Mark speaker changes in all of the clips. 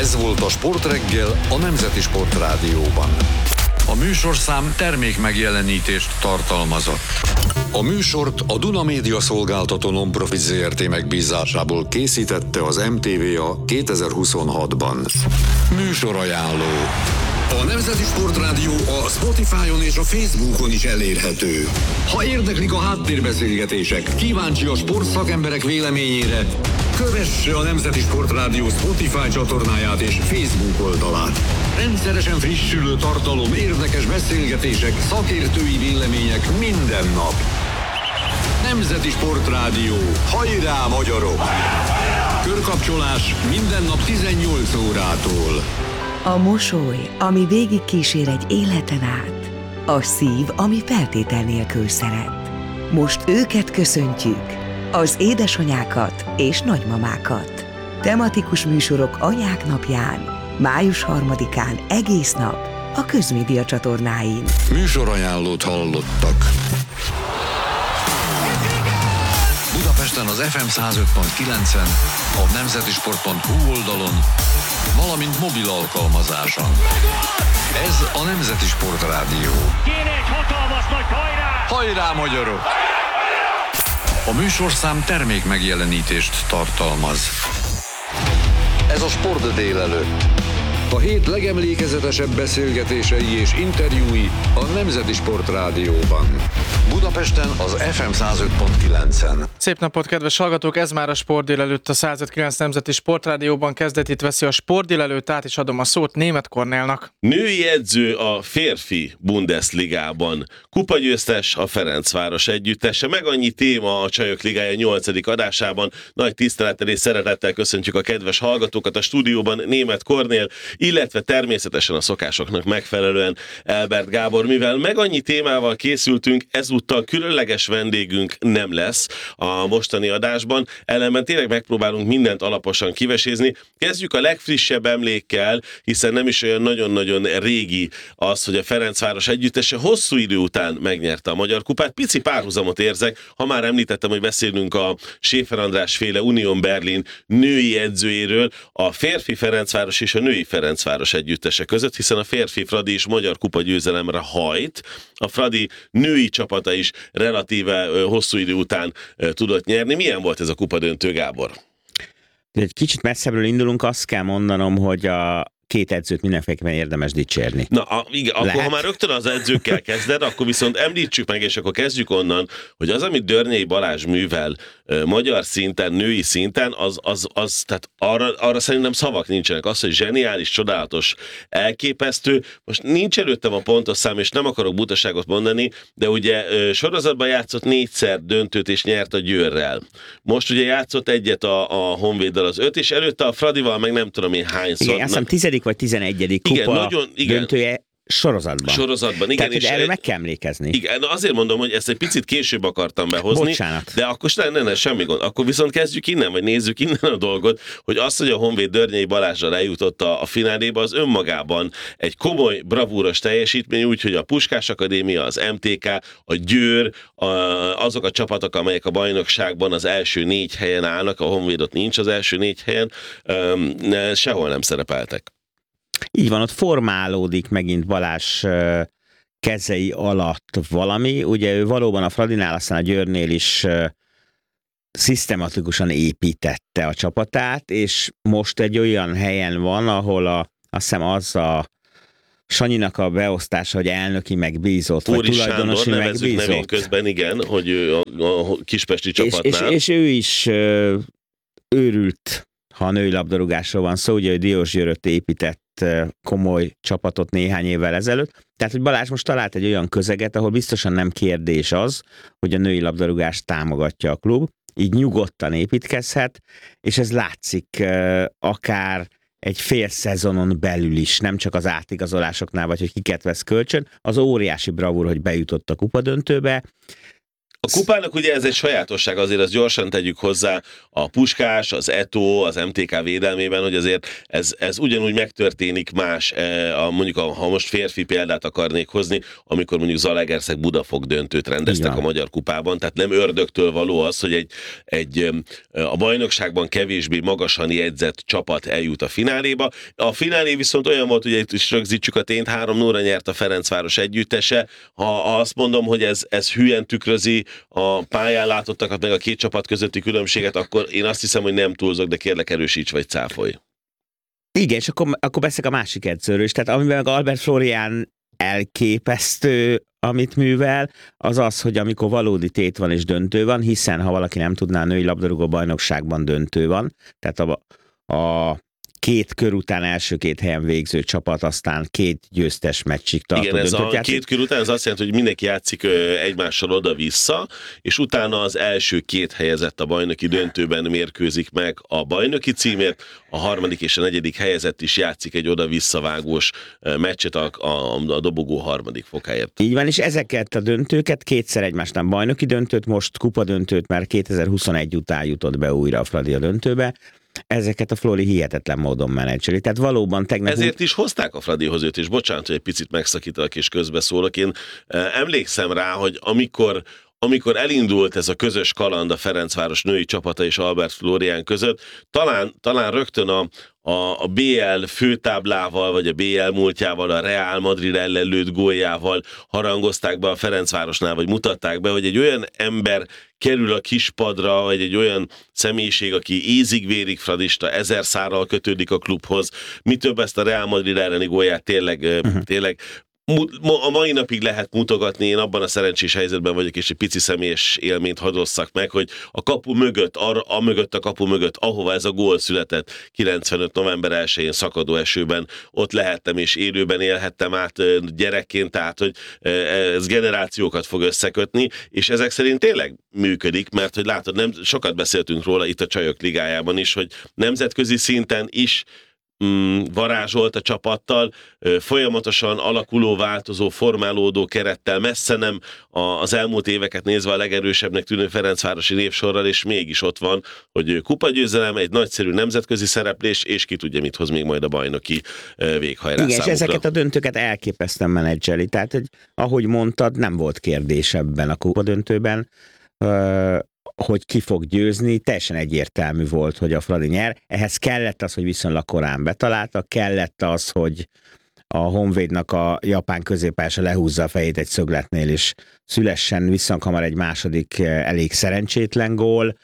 Speaker 1: Ez volt a Sportreggel a Nemzeti Sportrádióban. A műsorszám termék megjelenítést tartalmazott. A műsort a Duna Média Szolgáltató Non-Profit Zrt. Megbízásából készítette az MTVA 2026-ban. Műsorajánló. A Nemzeti Sportrádió a Spotify-on és a Facebookon is elérhető. Ha érdeklik a háttérbeszélgetések, kíváncsi a sportszakemberek véleményére, kövesse a Nemzeti Sportrádió Spotify csatornáját és Facebook oldalát. Rendszeresen frissülő tartalom, érdekes beszélgetések, szakértői vélemények minden nap. Nemzeti Sportrádió. Hajrá, magyarok! Körkapcsolás minden nap 18 órától.
Speaker 2: A mosoly, ami végig kísér egy életen át. A szív, ami feltétel nélkül szeret. Most őket köszöntjük, az édesanyákat és nagymamákat. Tematikus műsorok anyák napján, május 3-án egész nap a Közmédia csatornáin.
Speaker 1: Műsorajánlót hallottak. Budapesten az FM 105.9-en, a nemzetisport.hu oldalon, valamint mobil alkalmazáson. Ez a Nemzeti Sportrádió.
Speaker 3: Kéne egy hatalmas nagy hajrá!
Speaker 1: Hajrá, magyarok! A műsorszám termék megjelenítést tartalmaz. Ez a Sport délelőtt. A hét legemlékezetesebb beszélgetései és interjúi a Nemzeti Sportrádióban. Budapesten az FM 105.9-en.
Speaker 4: Szép napot, kedves hallgatók! Ez már a Sport délelőtt, a 105.9 Nemzeti Sportrádióban kezdetét veszi a Sport délelőtt, át is adom a szót Németh Kornélnak.
Speaker 5: Női edző a férfi Bundesligában. Kupagyőztes a Ferencváros együttese. Meg annyi téma a Csajok Ligája 8. adásában. Nagy tisztelettel és szeretettel köszöntjük a kedves hallgatókat a stúdióban. Németh Kornél, illetve természetesen a szokásoknak megfelelően Elbert Gábor. Mivel meg annyi témával készültünk, ezúttal különleges vendégünk nem lesz a mostani adásban, ellenben tényleg megpróbálunk mindent alaposan kivesézni. Kezdjük a legfrissebb emlékkel, hiszen nem is olyan nagyon-nagyon régi az, hogy a Ferencváros együttese hosszú idő után megnyerte a Magyar Kupát. Pici párhuzamot érzek, ha már említettem, hogy beszélünk a Schäfer András féle Union Berlin női edzőjéről, a férfi Ferencváros és a női Ferencváros együttese között, hiszen a férfi Fradi is Magyar Kupa győzelemre hajt, a Fradi női csapata is relatíve hosszú idő után tudott nyerni. Milyen volt ez a kupadöntő, Gábor?
Speaker 6: Egy kicsit messzebbről indulunk, azt kell mondanom, hogy a két edzőt mindenféleképpen érdemes dicsérni.
Speaker 5: Na, igen, akkor ha már rögtön az edzőkkel kezded, akkor viszont említsük meg, és akkor kezdjük onnan, hogy az, amit Dörnyei Balázs művel magyar szinten, női szinten, az tehát arra szerintem szavak nincsenek. Az, hogy zseniális, csodálatos, elképesztő. Most nincs előttem a pontos szám, és nem akarok butaságot mondani, de ugye sorozatban játszott 4-szer döntőt, és nyert a Győrrel. Most ugye játszott egyet a Honvéddal az 5, és előtte a Fradival meg nem tudom én hányszor.
Speaker 6: Igen, azt hiszem 10. vagy 11. kupa döntője sorozatban, igen.
Speaker 5: Tehát,
Speaker 6: és erről meg kell emlékezni.
Speaker 5: Igen, azért mondom, hogy ezt egy picit később akartam behozni.
Speaker 6: Bocsánat.
Speaker 5: De akkor semmi gond. Akkor viszont kezdjük innen, vagy nézzük innen a dolgot, hogy azt, hogy a Honvéd Dörnyei Balázsra eljutott a fináléba, az önmagában egy komoly, bravúros teljesítmény, úgyhogy a Puskás Akadémia, az MTK, a Győr, azok a csapatok, amelyek a bajnokságban az első 4 helyen állnak, a Honvédot nincs az első 4 helyen, sehol nem szerepeltek.
Speaker 6: Így van, ott formálódik megint Balázs kezei alatt valami. Ugye ő valóban a Fradinál, aztán a Győrnél is szisztematikusan építette a csapatát, és most egy olyan helyen van, ahol azt hiszem az a Sanyinak a beosztása, hogy elnöki megbízott, vagy tulajdonosi megbízott.
Speaker 5: Nevén közben, igen, hogy ő a kispesti csapatnál.
Speaker 6: És ő is őrült, ha a női labdarúgásról van szó, ugye, hogy Diós Győröt épített komoly csapatot néhány évvel ezelőtt. Tehát, hogy Balázs most talált egy olyan közeget, ahol biztosan nem kérdés az, hogy a női labdarúgást támogatja a klub, így nyugodtan építkezhet, és ez látszik akár egy fél szezonon belül is, nem csak az átigazolásoknál, vagy hogy kiket vesz kölcsön, az óriási bravúr, hogy bejutott a kupadöntőbe.
Speaker 5: A kupának ugye ez egy sajátosság, azért azt gyorsan tegyük hozzá a Puskás, az Eto, az MTK védelmében, hogy azért ez ugyanúgy megtörténik más, mondjuk ha most férfi példát akarnék hozni, amikor mondjuk Zalaegerszeg Budafok döntőt rendeztek a Magyar Kupában, tehát nem ördögtől való az, hogy a bajnokságban kevésbé magasan jegyzett csapat eljut a fináléba. A finálé viszont olyan volt, ugye itt is rögzítsük a tényt, 3-0-ra nyert a Ferencváros együttese. Ha azt mondom, hogy ez hülyen tükrözi a pályán látottakat, meg a két csapat közötti különbséget, akkor én azt hiszem, hogy nem túlzok, de kérlek erősíts vagy cáfolj.
Speaker 6: Igen, és akkor beszélek a másik edzőről is. Tehát amiben meg Albert Florian elképesztő, amit művel, az, hogy amikor valódi tét van és döntő van, hiszen ha valaki nem tudná, a női labdarúgó bajnokságban döntő van, tehát a két kör után első két helyen végző csapat, aztán két győztes meccsig tartó
Speaker 5: döntőt játszik. Igen, ez a két kör után ez azt jelenti, hogy mindenki játszik egymással oda-vissza, és utána az első két helyezett a bajnoki döntőben mérkőzik meg a bajnoki címért, a harmadik és a negyedik helyezett is játszik egy oda-visszavágós meccset a dobogó harmadik fokáért.
Speaker 6: Így van, és ezeket a döntőket kétszer egymásnál bajnoki döntőt, most kupadöntőt, már 2021 után jutott be újra a Fradi a döntőbe. Ezeket a Flori hihetetlen módon menedzseli. Tehát valóban tegnap...
Speaker 5: Ezért is hozták a Fradihoz őt, és bocsánat, hogy egy picit megszakítalak és közbeszólok. Én emlékszem rá, hogy amikor elindult ez a közös kaland a Ferencváros női csapata és Albert Florian között, talán rögtön a BL főtáblával, vagy a BL múltjával, a Real Madrid ellen lőtt góljával harangozták be a Ferencvárosnál, vagy mutatták be, hogy egy olyan ember kerül a kispadra, vagy egy olyan személyiség, aki ízig-vérig fradista, 1000 szárral kötődik a klubhoz. Mi több, ezt a Real Madrid elleni gólját tényleg a mai napig lehet mutogatni, én abban a szerencsés helyzetben vagyok, és egy pici személyes élményt hadosszak meg, hogy a kapu mögött, a kapu mögött, ahova ez a gól született 95. november 1-én szakadó esőben, ott lehettem és élőben élhettem át gyerekként, tehát hogy ez generációkat fog összekötni, és ezek szerint tényleg működik, mert hogy látod, nem sokat beszéltünk róla itt a Csajok Ligájában is, hogy nemzetközi szinten is varázsolt a csapattal, folyamatosan alakuló, változó, formálódó kerettel, messze nem az elmúlt éveket nézve a legerősebbnek tűnő ferencvárosi névsorral, és mégis ott van, hogy kupagyőzelem, egy nagyszerű nemzetközi szereplés, és ki tudja, mit hoz még majd a bajnoki véghajrá
Speaker 6: számukra.
Speaker 5: És
Speaker 6: ezeket a döntőket elképesztően menedzseli, tehát hogy, ahogy mondtad, nem volt kérdés ebben a kupadöntőben, hogy ki fog győzni, teljesen egyértelmű volt, hogy a Fradi nyer. Ehhez kellett az, hogy viszonylag korán betaláltak, kellett az, hogy a Honvédnak a japán középpályása lehúzza a fejét egy szögletnél, és szülessen viszonylag egy második elég szerencsétlen gól.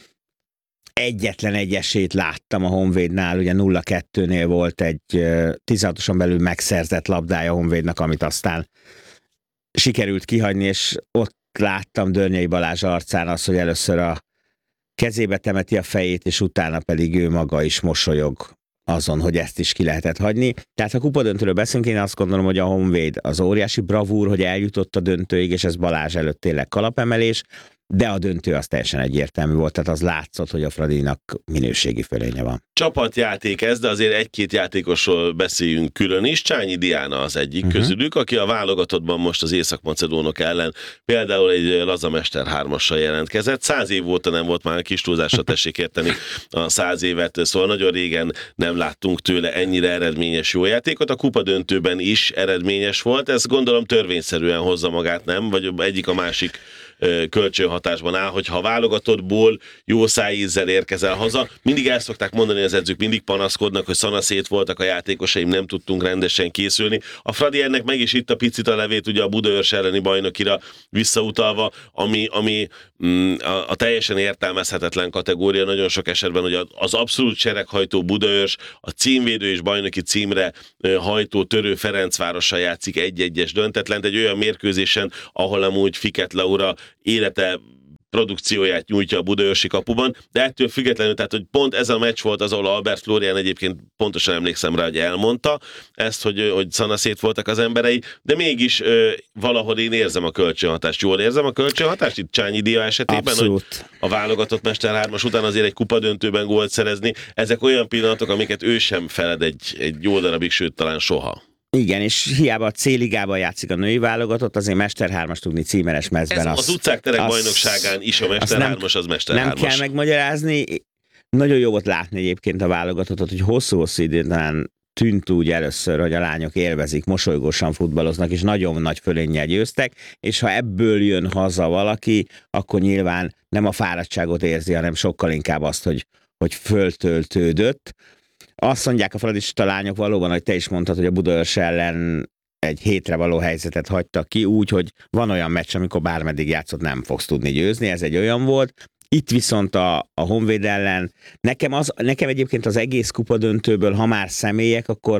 Speaker 6: Egyetlen egy esélyt láttam a Honvédnál, ugye 0-2-nél volt egy 16-oson belül megszerzett labdája a Honvédnak, amit aztán sikerült kihagyni, és ott láttam Dörnyei Balázs arcán azt, hogy először a kezébe temeti a fejét, és utána pedig ő maga is mosolyog azon, hogy ezt is ki lehetett hagyni. Tehát ha kupadöntőről beszélünk, én azt gondolom, hogy a Honvéd az óriási bravúr, hogy eljutott a döntőig, és ez Balázs előtt tényleg kalapemelés, de a döntő az teljesen egyértelmű volt, tehát az látszott, hogy a Fradinak minőségi fölénye van.
Speaker 5: Csapatjáték ez, de azért egy-két játékosról beszéljünk külön is. Csányi Diana az egyik közülük, aki a válogatottban most az észak-macedónok ellen például egy lazamester 3-assal jelentkezett. 100 év óta nem volt már, kis túlzásra tessék érteni a 100 évet, szóval nagyon régen nem láttunk tőle ennyire eredményes jó játékot. A kupadöntőben is eredményes volt, ez gondolom törvényszerűen hozza magát, nem? Vagy egyik a másik kölcsönhatásban áll, hogy ha válogatottból jó szájízzel érkezel haza, mindig el szokták mondani az edzők, mindig panaszkodnak, hogy szanaszét voltak a játékosaim, nem tudtunk rendesen készülni. A Fradi ennek meg is itt a picit a levét, ugye a Budaörs elleni bajnokira visszautalva, ami a teljesen értelmezhetetlen kategória nagyon sok esetben, hogy az abszolút sereghajtó Budaörs, a címvédő és bajnoki címre hajtó törő Ferencvárossal játszik egy-egyes döntetlent, egy olyan mérkőzésen, ahol amúgy Fiket Laura élete produkcióját nyújtja a budaörsi kapuban, de ettől függetlenül, tehát hogy pont ez a meccs volt az, ahol Albert Florian egyébként pontosan emlékszem rá, hogy elmondta ezt, hogy szanaszét voltak az emberei, de mégis valahol én érzem a kölcsönhatást. Jól érzem a kölcsönhatást itt Csányi Dia esetében,
Speaker 6: abszolút.
Speaker 5: Hogy a válogatott Mester 3-as után azért egy kupadöntőben gólt szerezni. Ezek olyan pillanatok, amiket ő sem feled egy jó darabig, sőt talán soha.
Speaker 6: Igen, és hiába a C-ligában játszik a női válogatott, azért Mester 3-as tudni címeres mezben.
Speaker 5: Ez az utcák terek bajnokságán is a Mester 3-as, az Mester 3-as.
Speaker 6: Nem kell megmagyarázni. Nagyon jó volt látni egyébként a válogatottat, hogy hosszú-hosszú időn talán tűnt úgy először, hogy a lányok élvezik, mosolygósan futballoznak, és nagyon nagy fölénnyel győztek, és ha ebből jön haza valaki, akkor nyilván nem a fáradtságot érzi, hanem sokkal inkább azt, hogy föltöltődött. Azt mondják a fradista lányok valóban, hogy te is mondtad, hogy a Budaörs ellen egy hétre való helyzetet hagytak ki, úgy, hogy van olyan meccs, amikor bármeddig játszott, nem fogsz tudni győzni, ez egy olyan volt. Itt viszont a Honvéd ellen, nekem egyébként az egész kupadöntőből, ha már személyek, akkor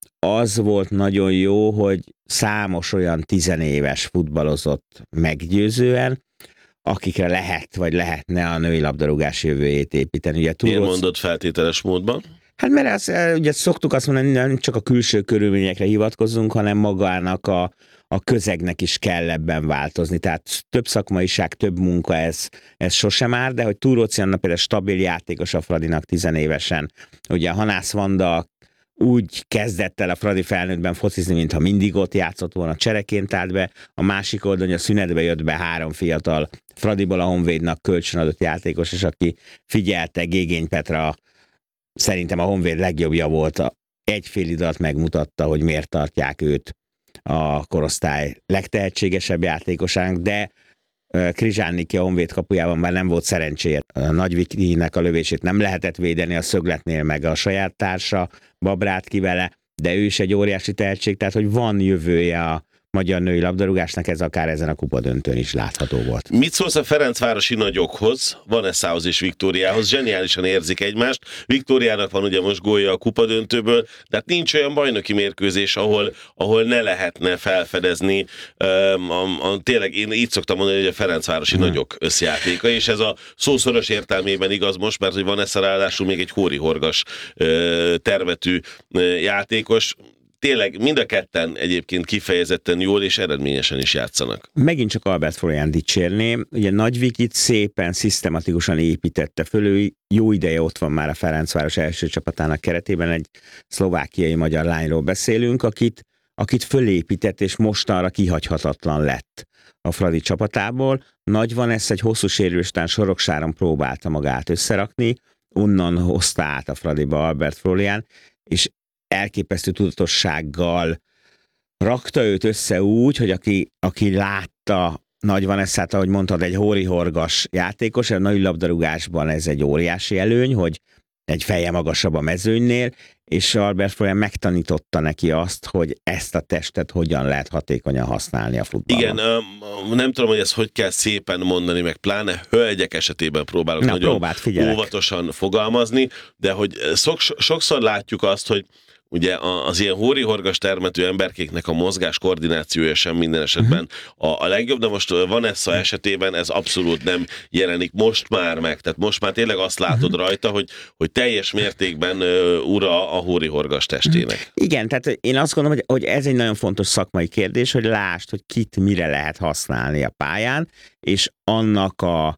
Speaker 6: az volt nagyon jó, hogy számos olyan tizenéves futballozott meggyőzően, akikre lehet, vagy lehetne a női labdarúgás jövőjét építeni. Ugye,
Speaker 5: miért mondod feltételes módban?
Speaker 6: Hát mert ugye szoktuk azt mondani, nem csak a külső körülményekre hivatkozzunk, hanem magának a közegnek is kell ebben változni. Tehát több szakmaiság, több munka, ez sosem áll, de hogy Túróczi Anna például stabil játékos a Fradinak 10 évesen. Ugye a Hanász Vanda úgy kezdett el a Fradi felnőttben focizni, mintha mindig ott játszott volna, csereként állt be, a másik oldalon a szünetbe jött be 3 fiatal Fradiból a Honvédnak kölcsönadott játékos, és aki figyelte, Gégény Petra szerintem a Honvéd legjobbja volt, egy fél idő alatt megmutatta, hogy miért tartják őt a korosztály legtehetségesebb játékosának, de Krizsániki a Honvéd kapujában már nem volt szerencséje. A Nagyvikinek a lövését nem lehetett védeni a szögletnél, meg a saját társa Babrát ki vele, de ő is egy óriási tehetség, tehát hogy van jövője a magyar női labdarúgásnak, ez akár ezen a kupadöntőn is látható volt.
Speaker 5: Mit szólsz a Ferencvárosi nagyokhoz, Vanessához és Viktóriához? Zseniálisan érzik egymást. Viktóriának van ugye most gólja a kupadöntőből, de hát nincs olyan bajnoki mérkőzés, ahol ne lehetne felfedezni. Tényleg én így szoktam mondani, hogy a Ferencvárosi nagyok összjátéka, és ez a szószoros értelmében igaz most, mert hogy Vanessa ráadásul még egy hórihorgas termetű játékos. Tényleg mind a ketten egyébként kifejezetten jól és eredményesen is játszanak.
Speaker 6: Megint csak Albert Florian dicsérném. Ugye Nagyvikit szépen, szisztematikusan építette föl, ő jó ideje ott van már a Ferencváros első csapatának keretében, egy szlovákiai magyar lányról beszélünk, akit fölépített, és mostanra kihagyhatatlan lett a Fradi csapatából. Nagy Vanessa egy hosszú sérülés után Soroksáron próbálta magát összerakni, onnan hozta át a Fradiba Albert Florian, és elképesztő tudatossággal rakta őt össze úgy, hogy aki látta Nagy Vanessát, ahogy mondtad, egy hórihorgas játékos, a nagy labdarúgásban ez egy óriási előny, hogy egy feje magasabb a mezőnynél, és Albert Florian megtanította neki azt, hogy ezt a testet hogyan lehet hatékonyan használni a futballban.
Speaker 5: Igen, nem tudom, hogy ezt hogy kell szépen mondani, meg pláne hölgyek esetében próbálok nagyon óvatosan fogalmazni, de hogy sokszor látjuk azt, hogy ugye az ilyen hórihorgas termetű emberkéknek a mozgás koordinációja sem minden esetben a legjobb, de most Vanessa esetében ez abszolút nem jelenik most már meg. Tehát most már tényleg azt látod rajta, hogy teljes mértékben ura a hórihorgas testének.
Speaker 6: Igen, tehát én azt gondolom, hogy ez egy nagyon fontos szakmai kérdés, hogy lásd, hogy kit mire lehet használni a pályán, és annak a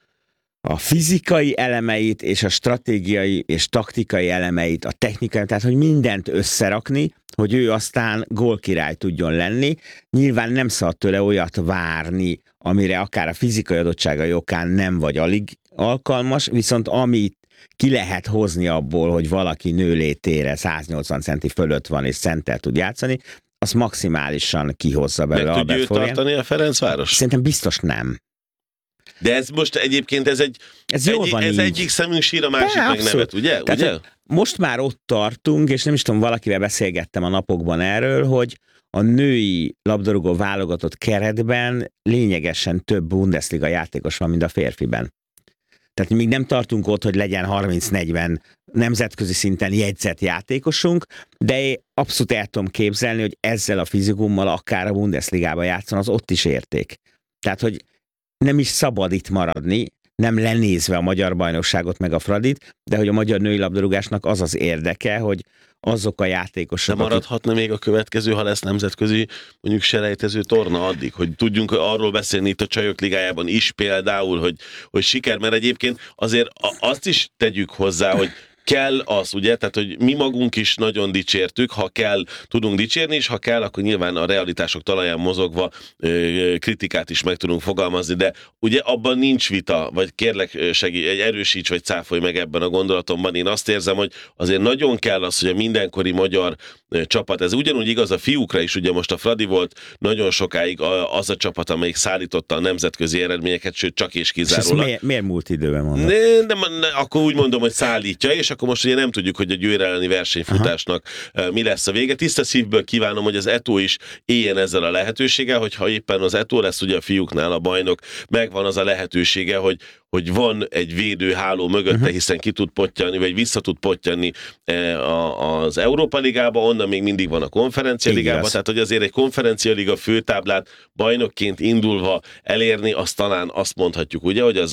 Speaker 6: fizikai elemeit és a stratégiai és taktikai elemeit, a technikai, tehát hogy mindent összerakni, hogy ő aztán gólkirály tudjon lenni. Nyilván nem szabad tőle olyat várni, amire akár a fizikai adottságai okán nem vagy alig alkalmas, viszont amit ki lehet hozni abból, hogy valaki nőlétére 180 centi fölött van és center tud játszani, azt maximálisan kihozza belőle
Speaker 5: Albert Florian. Meg tudja tartani a Ferencváros?
Speaker 6: Szerintem biztos nem.
Speaker 5: De ez most egyébként ez egyik szemünk sír, a másik meg nevet, ugye?
Speaker 6: Tehát, ugye? Most már ott tartunk, és nem is tudom, valakivel beszélgettem a napokban erről, hogy a női labdarúgó válogatott keretben lényegesen több Bundesliga játékos van, mint a férfiben. Tehát még nem tartunk ott, hogy legyen 30-40 nemzetközi szinten jegyzett játékosunk, de abszolút el tudom képzelni, hogy ezzel a fizikummal akár a Bundesligában játszon, az ott is érték. Tehát, hogy nem is szabad itt maradni, nem lenézve a magyar bajnokságot meg a Fradit, de hogy a magyar női labdarúgásnak az az érdeke, hogy azok a játékosok...
Speaker 5: De maradhatna még a következő, ha lesz nemzetközi mondjuk selejtező torna addig, hogy tudjunk arról beszélni itt a Csajok Ligájában is például, hogy siker, mert egyébként azért azt is tegyük hozzá, hogy kell az, ugye, tehát hogy mi magunk is nagyon dicsértük, ha kell, tudunk dicsérni, és ha kell, akkor nyilván a realitások talaján mozogva kritikát is meg tudunk fogalmazni, de ugye abban nincs vita, vagy kérlek erősíts, vagy cáfolj meg ebben a gondolatomban. Én azt érzem, hogy azért nagyon kell az, hogy a mindenkori magyar csapat, ez ugyanúgy igaz a fiúkra is, ugye most a Fradi volt nagyon sokáig az a csapat, amelyik szállította a nemzetközi eredményeket, sőt csak és kizárólag.
Speaker 6: Miért múlt időben mondod?
Speaker 5: Akkor úgy mondom, hogy szállítja, és akkor most ugye nem tudjuk, hogy a Győr elleni versenyfutásnak mi lesz a vége. Tiszta szívből kívánom, hogy az Eto is éljen ezzel a lehetőséggel, hogyha éppen az Eto lesz ugye a fiúknál a bajnok, megvan az a lehetősége, hogy van egy védőháló mögötte, hiszen ki tud pottyanni, vagy vissza tud pottyanni az Európa Ligába, onnan még mindig van a Konferencia Ligába, tehát hogy azért egy Konferencia Liga főtáblát bajnokként indulva elérni, azt talán azt mondhatjuk, ugye, hogy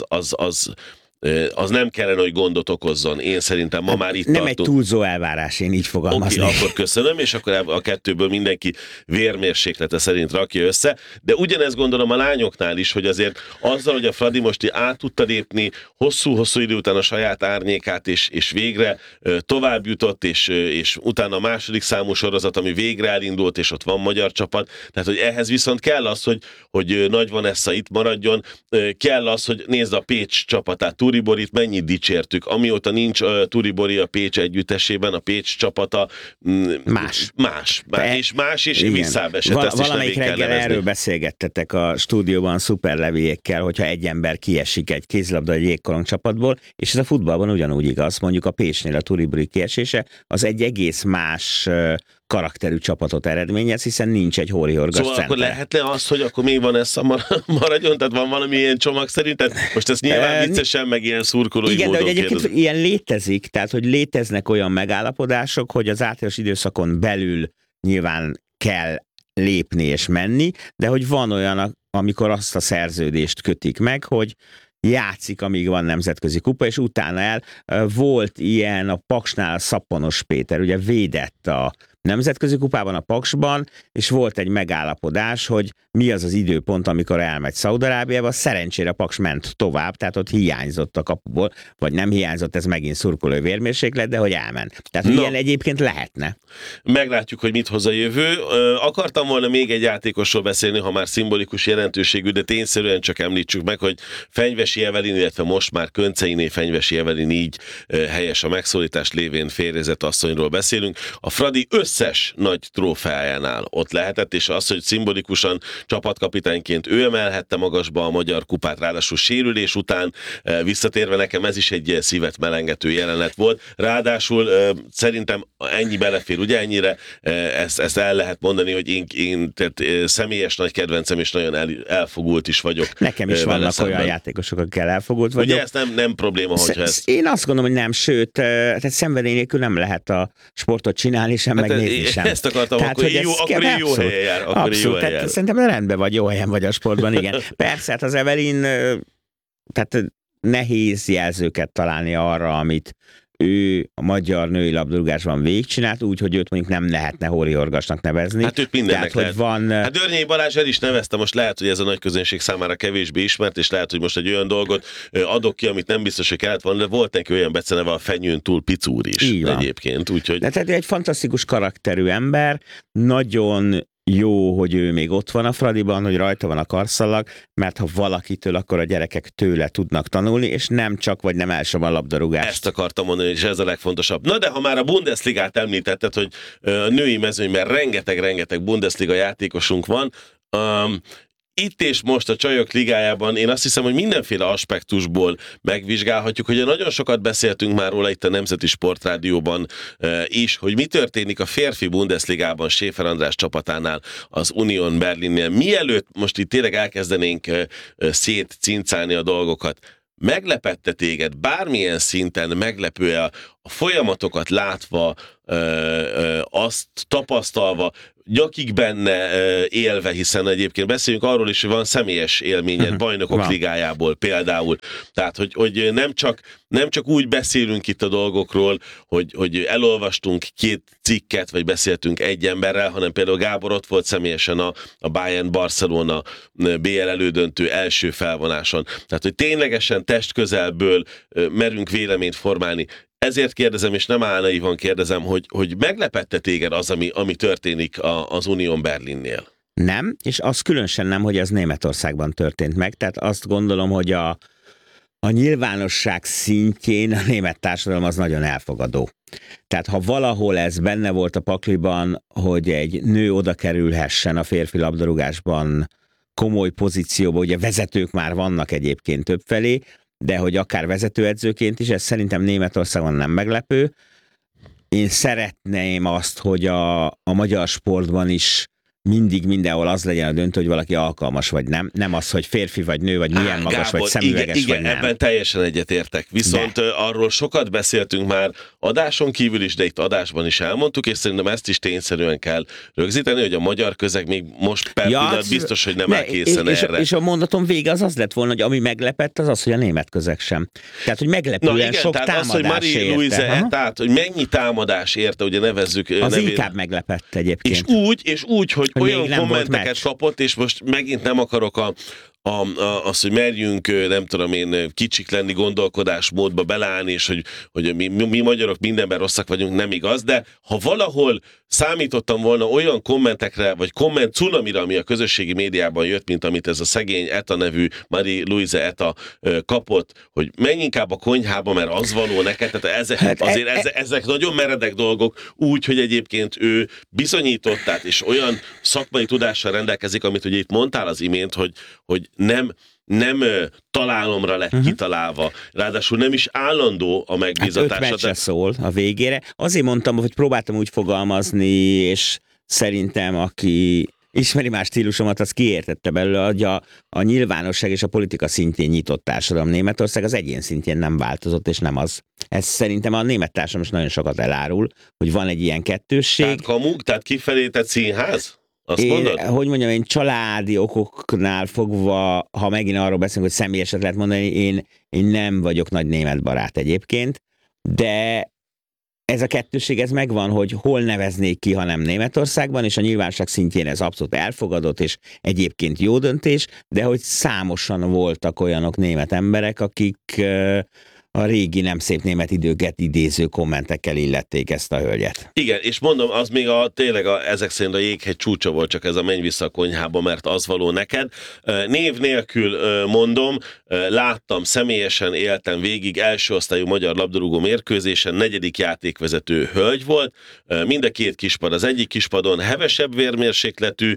Speaker 5: az nem kellene, hogy gondot okozzon. Én szerintem ma már itt
Speaker 6: nem
Speaker 5: tartunk.
Speaker 6: egy túlzó elvárás, én így fogalmaznék.
Speaker 5: Oké, akkor köszönöm, és akkor a kettőből mindenki vérmérséklete szerint rakja össze. De ugyanezt gondolom a lányoknál is, hogy azért azzal, hogy a Fradi most át tudta lépni hosszú-hosszú idő után a saját árnyékát, és végre tovább jutott, és utána a második számú sorozat, ami végre elindult, és ott van magyar csapat. Tehát, hogy ehhez viszont kell az, hogy Nagy Vanessa itt maradjon, kell az, hogy nézd a Pécs csapatát, Turiborit mennyit dicsértük. Amióta nincs Turibori a Pécs együttesében, a Pécs csapata más és visszábesett.
Speaker 6: Valamelyik reggel erről beszélgettetek a stúdióban szuperleviékkel, hogyha egy ember kiesik egy kézilabda, egy jégkorong csapatból, és ez a futballban ugyanúgy igaz. Mondjuk a Pécsnél a Turibori kiesése az egy egész más karakterű csapatot eredményez, hiszen nincs egy hórihorgas
Speaker 5: center. Szóval akkor lehetne az, hogy akkor még van ez maradjon, tehát van valami ilyen csomag szerint? Tehát most ezt nyilván viccesen, meg ilyen szurkolói módon
Speaker 6: igen, de egyébként
Speaker 5: kérdezem.
Speaker 6: ilyen létezik, tehát hogy léteznek olyan megállapodások, hogy az általános időszakon belül nyilván kell lépni és menni, de hogy van olyan, amikor azt a szerződést kötik meg, hogy játszik, amíg van nemzetközi kupa, és utána volt ilyen a Paksnál Szappanos Péter, ugye védett a nemzetközi kupában a Paksban, és volt egy megállapodás, hogy mi az az időpont, amikor elmegy Szaúd-Arábiába. Szerencsére a Paks ment tovább, tehát ott hiányzott a kapuból, vagy nem hiányzott, ez megint szurkolói vérmérséklet, de hogy elment. Tehát ilyen egyébként lehetne.
Speaker 5: Meglátjuk, hogy mit hoz a jövő. Akartam volna még egy játékosról beszélni, ha már szimbolikus jelentőségű, de tényszerűen csak említsük meg, hogy Fenyvesi Evelin, illetve most már Könceiné Fenyvesi Evelin, így helyes a megszólítás lévén férjezett asszonyról beszélünk. A Fradi összes nagy trófeájánál ott lehetett, és az, hogy szimbolikusan csapatkapitányként ő emelhette magasba a magyar kupát, ráadásul sérülés után visszatérve, nekem ez is egy szívet melengető jelenet volt. Ráadásul szerintem ennyi belefér, ugye ennyire ezt el lehet mondani, hogy én tehát személyes nagy kedvencem, és nagyon elfogult is vagyok.
Speaker 6: Nekem is vannak olyan játékosok, akikkel elfogult vagyok.
Speaker 5: Ugye ez nem probléma, hogyha ez...
Speaker 6: Én azt gondolom, hogy nem, sőt, tehát szenvedély nélkül nem lehet a sportot csinálni sem, meg nézni sem.
Speaker 5: Ezt akartam, tehát, akkor jó helyen jár.
Speaker 6: Abszolút, tehát szerintem rendben vagy, jó helyen vagy a sportban, igen. Persze, hát az Evelin, tehát nehéz jelzőket találni arra, amit ő a magyar női labdarúgásban végigcsinált, úgy, hogy őt mondjuk nem lehetne hórihorgasnak nevezni. Hát
Speaker 5: őt mindennek
Speaker 6: tehát, lehet.
Speaker 5: Hát Dörnyei Balázs el is nevezte, most lehet, hogy ez a nagy közönség számára kevésbé ismert, és lehet, hogy most egy olyan dolgot adok ki, amit nem biztos, hogy kellett volna, de volt neki olyan beceneve, a Fenyőn túl Picúr is egyébként. Úgyhogy...
Speaker 6: De tehát egy fantasztikus karakterű ember, nagyon jó, hogy ő még ott van a Fradiban, hogy rajta van a karszalag, mert ha valakitől, akkor a gyerekek tőle tudnak tanulni, és nem csak, vagy nem elsősorban labdarúgást.
Speaker 5: Ezt akartam mondani, és ez a legfontosabb. Na de ha már a Bundesligát említetted, hogy a női mezőnyben rengeteg Bundesliga játékosunk van, itt és most a Csajok Ligájában én azt hiszem, hogy mindenféle aspektusból megvizsgálhatjuk, hogy nagyon sokat beszéltünk már róla itt a Nemzeti Sportrádióban is, hogy mi történik a férfi Bundesligában Schäfer András csapatánál, az Union Berlinnél. Mielőtt most itt tényleg elkezdenénk szétcincálni a dolgokat, meglepette téged bármilyen szinten meglepő-e a folyamatokat látva, azt tapasztalva, nyakig benne élve, hiszen egyébként beszéljünk arról is, hogy van személyes élményed Bajnokok Ligájából például. Tehát, hogy nem csak úgy beszélünk itt a dolgokról, hogy elolvastunk 2 cikket, vagy beszéltünk egy emberrel, hanem például Gábor ott volt személyesen a Bayern-Barcelona BL elődöntő első felvonáson. Tehát, hogy ténylegesen testközelből merünk véleményt formálni. ezért kérdezem, és nem áll naívan kérdezem, hogy meglepette téged az, ami történik az Unión Berlinnél?
Speaker 6: Nem, és az különösen nem, hogy az Németországban történt meg. Tehát azt gondolom, hogy a nyilvánosság szintjén a német társadalom az nagyon elfogadó. Tehát ha valahol ez benne volt a pakliban, hogy egy nő oda kerülhessen a férfi labdarúgásban komoly pozícióba, ugye vezetők már vannak egyébként többfelé, de hogy akár vezetőedzőként is, ez szerintem Németországon nem meglepő. Én szeretném azt, hogy a magyar sportban is mindig mindenhol az legyen a döntő, hogy valaki alkalmas vagy nem. Nem az, hogy férfi vagy nő, vagy milyen magas,
Speaker 5: Gábor,
Speaker 6: vagy szemüveges
Speaker 5: igen,
Speaker 6: vagy nem.
Speaker 5: Ebben teljesen egyetértek. Viszont arról sokat beszéltünk már adáson kívül is, de itt adásban is elmondtuk, és szerintem ezt is tényszerűen kell rögzíteni, hogy a magyar közeg még most per pillanat biztos, hogy nem áll készen erre.
Speaker 6: És a mondatom vége az lett volna, hogy ami meglepett, az, hogy a német közeg sem. Tehát, hogy meglepően sok támadás
Speaker 5: az, hogy Marie-Louise Etát, hogy mennyi támadás érte, ugye nevezzük
Speaker 6: az
Speaker 5: nevén.
Speaker 6: inkább meglepett egyébként.
Speaker 5: És úgy, hogy olyan kommenteket kapott, és most megint nem akarok az, hogy merjünk, nem tudom én, kicsik lenni, gondolkodásmódba beleállni, és hogy mi magyarok mindenben rosszak vagyunk, nem igaz, de ha valahol számítottam volna olyan kommentekre, vagy komment cunamira, ami a közösségi médiában jött, mint amit ez a szegény Eta nevű Marie-Louise Eta kapott, hogy menj inkább a konyhába, mert az való neked, tehát ezek nagyon meredek dolgok, úgy, hogy egyébként ő bizonyított, tehát és olyan szakmai tudással rendelkezik, amit ugye itt mondtál az imént, hogy nem találomra lett kitalálva, ráadásul nem is állandó a megbízatása.
Speaker 6: 5 meccsre szól a végére. Azért mondtam, hogy próbáltam úgy fogalmazni, és szerintem aki ismeri más stílusomat, az kiértette belőle, hogy a nyilvánosság és a politika szintjén nyitott társadalom Németország az egyén szintjén nem változott, és nem az. Ez szerintem a német társadalom is nagyon sokat elárul, hogy van egy ilyen kettősség.
Speaker 5: Tehát kifelé tett színház?
Speaker 6: Hogy mondjam, én családi okoknál fogva, ha megint arról beszélünk, hogy személyeset lehet mondani, én nem vagyok nagy német barát egyébként, de ez a kettősség, ez megvan, hogy hol neveznék ki, ha nem Németországban, és a nyilvánosság szintjén ez abszolút elfogadott, és egyébként jó döntés, de hogy számosan voltak olyanok német emberek, akik a régi nem szép német időket idéző kommentekkel illették ezt a hölgyet.
Speaker 5: Igen, és mondom, az még tényleg ezek szerint a jéghegy csúcsa volt, csak ez a menj vissza a konyhába, mert az való neked. Név nélkül mondom, láttam, személyesen éltem végig első osztályú magyar labdarúgó mérkőzésen, 4. játékvezető hölgy volt, mind a 2 kispad, az egyik kispadon hevesebb vérmérsékletű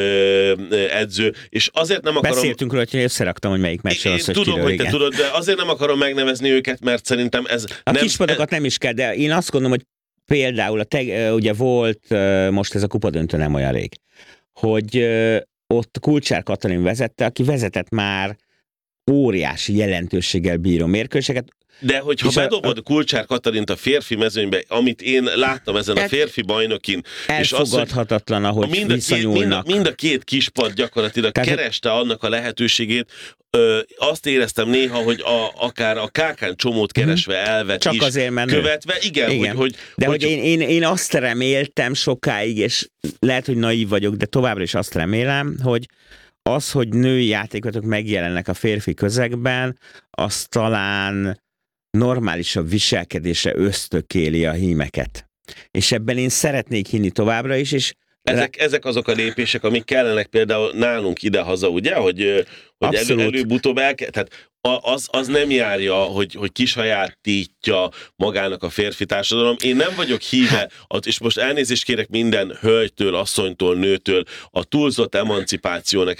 Speaker 5: edző, és azért nem akarom...
Speaker 6: Beszéltünk róla, hogy összeraktam, hogy melyik meccsen az, hogy
Speaker 5: tudom, hogy te tudod, de azért nem akarom megnevezni őket, mert szerintem ez...
Speaker 6: A kispadokat nem is kell, de én azt gondolom, hogy például ugye volt most ez a kupadöntő nem olyan rég, hogy ott Kulcsár Katalin vezette, aki vezetett már óriási jelentőséggel bíró mérkőzéseket.
Speaker 5: De hogyha bedobod Kulcsár Katalint a férfi mezőnybe, amit én láttam ezen a férfi bajnokin,
Speaker 6: elfogadhatatlan, ahogy viszonyulnak.
Speaker 5: Mind a 2 kispad gyakorlatilag kereste annak a lehetőségét. Azt éreztem néha, hogy akár a kákán csomót keresve elvet
Speaker 6: csak
Speaker 5: is
Speaker 6: azért, mert
Speaker 5: követve. Igen.
Speaker 6: Hogy én azt reméltem sokáig, és lehet, hogy naív vagyok, de továbbra is azt remélem, hogy az, hogy női játékosok megjelennek a férfi közegben, az talán normálisabb viselkedésre ösztökéli a hímeket. És ebben én szeretnék hinni továbbra is, és
Speaker 5: ezek azok a lépések, amik kellenek például nálunk idehaza, ugye, hogy előbb-utóbb tehát az nem járja, hogy kisajátítja magának a férfi társadalom. Én nem vagyok híve, és most elnézést kérek minden hölgytől, asszonytól, nőtől, a túlzott emancipációnak,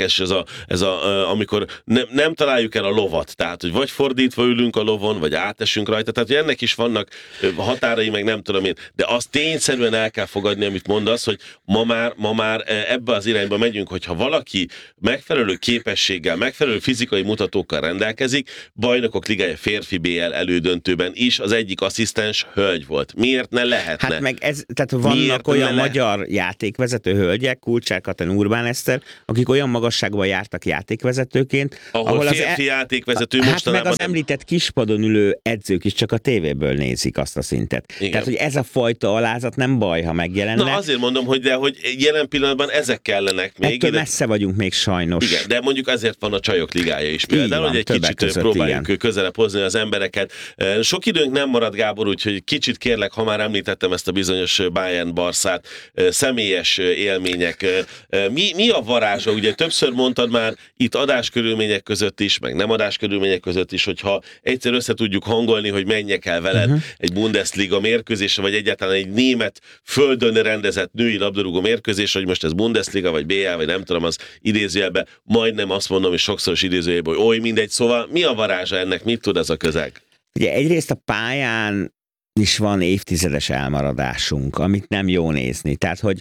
Speaker 5: amikor nem találjuk el a lovat, tehát, hogy vagy fordítva ülünk a lovon, vagy átesünk rajta, tehát, hogy ennek is vannak határai, meg nem tudom én, de azt tényszerűen el kell fogadni, amit mondasz, hogy ma már ebbe az irányba megyünk, hogyha valaki megfelelő képességgel, megfelelő fizikai mutatókkal rendelkezik, Bajnokok Ligája férfi BL elődöntőben is az egyik asszisztens hölgy volt. Miért ne lehetne?
Speaker 6: Hát meg tehát vannak olyan magyar játékvezető hölgyek, Kulcsár Katalin, Urbán Eszter, akik olyan magasságban jártak játékvezetőként,
Speaker 5: ahol férfi játékvezető mostanában...
Speaker 6: meg az említett kispadon ülő edzők is csak a tévéből nézik azt a szintet. Igen. Tehát, hogy ez a fajta alázat nem baj, ha megjelennek.
Speaker 5: Na azért mondom, hogy jelen pillanatban ezek kellenek még.
Speaker 6: Ettől messze vagyunk még sajnos.
Speaker 5: Igen, de mondjuk ezért van a Csajok Ligája is például, hogy egy kicsit próbáljuk közelebb hozni az embereket. Sok időnk nem marad, Gábor, úgyhogy kicsit kérlek, ha már említettem ezt a bizonyos Bayern-Barszát, személyes élmények. Mi a varázsa? Ugye többször mondtad már itt adáskörülmények között is, meg nem adáskörülmények között is, hogyha egyszer össze tudjuk hangolni, hogy menjek el veled egy Bundesliga mérkőzésre, vagy egyáltalán egy német földön rendezett női labdarúgó mérkőzés, hogy most ez Bundesliga, vagy BL, vagy nem tudom, az idézőjelben, majdnem azt mondom, és sokszoros idézőjelben, hogy oly mindegy, szóval mi a varázsa ennek, mit tud ez a közeg?
Speaker 6: Ugye egyrészt a pályán is van évtizedes elmaradásunk, amit nem jó nézni, tehát hogy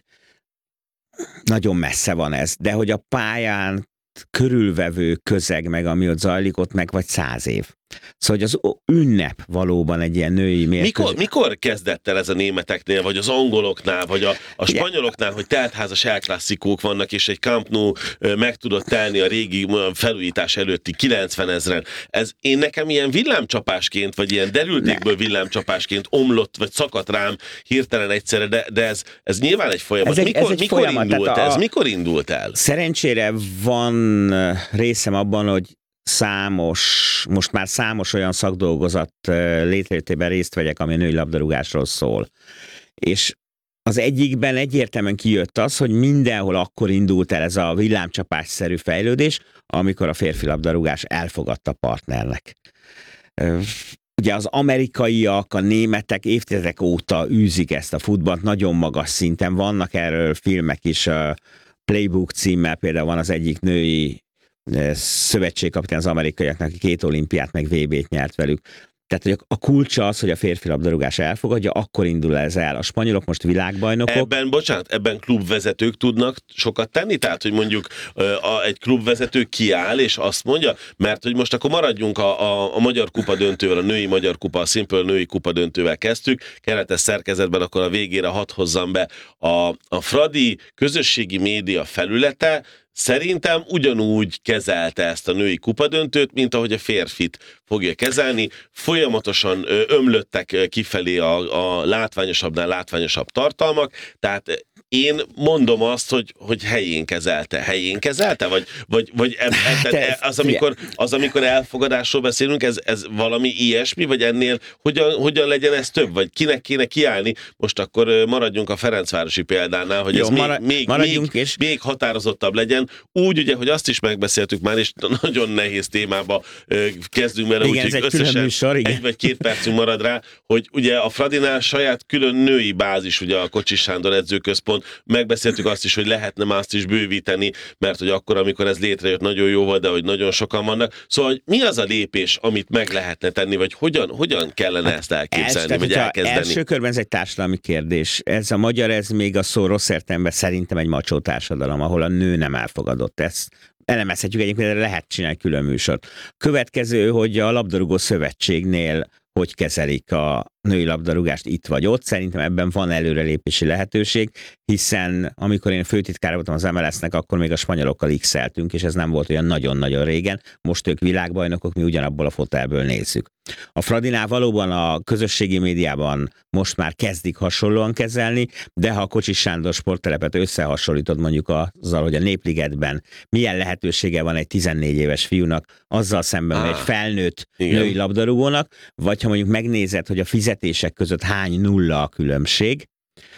Speaker 6: nagyon messze van ez, de hogy a pályán körülvevő közeg meg, ami ott zajlik, ott meg vagy 100 év. Szóval hogy az ünnep valóban egy ilyen női mérkőzés.
Speaker 5: Mikor kezdett el ez a németeknél, vagy az angoloknál, vagy a spanyoloknál, hogy teltházas elklasszikók vannak, és egy Camp Nou meg tudott telni a régi felújítás előtti 90 000-en. Én nekem ilyen villámcsapásként, vagy ilyen derültékből villámcsapásként omlott, vagy szakadt rám hirtelen egyszerre, de ez nyilván egy folyamat. Mikor indult el?
Speaker 6: Szerencsére van részem abban, hogy most már számos olyan szakdolgozat létrejöttében részt vegyek, ami a női labdarúgásról szól. És az egyikben egyértelműen kijött az, hogy mindenhol akkor indult el ez a villámcsapásszerű fejlődés, amikor a férfi labdarúgás elfogadta partnernek. Ugye az amerikaiak, a németek évtizedek óta űzik ezt a futballt nagyon magas szinten. Vannak erről filmek is, Playbook címmel például van az egyik női szövetségkapitány az amerikaiaknak, aki 2 olimpiát meg VB-t nyert velük. Tehát hogy a kulcsa az, hogy a férfi labdarúgás elfogadja, akkor indul ez el. A spanyolok most világbajnokok.
Speaker 5: Ebben klubvezetők tudnak sokat tenni? Tehát, hogy mondjuk egy klubvezető kiáll, és azt mondja, mert hogy most akkor maradjunk a Magyar Kupa döntővel, a női Magyar Kupa, a Simple női kupa döntővel kezdtük, keretes szerkezetben, akkor a végére hadd hozzam be a Fradi közösségi média felülete, szerintem ugyanúgy kezelte ezt a női kupadöntőt, mint ahogy a férfit fogja kezelni. Folyamatosan ömlöttek kifelé a látványosabbnál látványosabb tartalmak, tehát én mondom azt, hogy helyén kezelte? Vagy amikor elfogadásról beszélünk, ez valami ilyesmi, vagy ennél hogyan legyen ez több? Vagy kinek kéne kiállni? Most akkor maradjunk a Ferencvárosi példánál, hogy ez még határozottabb legyen. Úgy ugye, hogy azt is megbeszéltük már, és nagyon nehéz témába kezdünk bele, úgyhogy összesen 1 vagy 2 percünk marad rá, hogy ugye a Fradinál saját külön női bázis, ugye a Kocsis Sándor edzőközpont, megbeszéltük azt is, hogy lehetne már azt is bővíteni, mert hogy akkor, amikor ez létrejött, nagyon jó volt, de hogy nagyon sokan vannak. Szóval, hogy mi az a lépés, amit meg lehetne tenni, vagy hogyan kellene ezt elképzelni, vagy elkezdeni?
Speaker 6: Első körben ez egy társadalmi kérdés. Ez a magyar, ez még a szó rossz értelemben szerintem egy macsó társadalom, ahol a nő nem elfogadott. Ezt elemezhetjük egyébként, de lehet csinálni külön műsort. Következő, hogy a labdarúgó szövetségnél hogy kezelik a női labdarúgást itt vagy ott. Szerintem ebben van előrelépési lehetőség, hiszen amikor én főtitkára voltam az MLS-nek, akkor még a spanyolokkal x-eltünk, és ez nem volt olyan nagyon-nagyon régen. Most ők világbajnokok, mi ugyanabból a fotelből nézzük. A Fradinál valóban a közösségi médiában most már kezdik hasonlóan kezelni, de ha a Kocsis Sándor sporttelepet összehasonlítod mondjuk azzal, hogy a Népligetben milyen lehetősége van egy 14 éves fiúnak, azzal szemben egy felnőtt női labdarúgónak, vagy ha mondjuk megnézed, hogy a fizetések között hány nulla a különbség,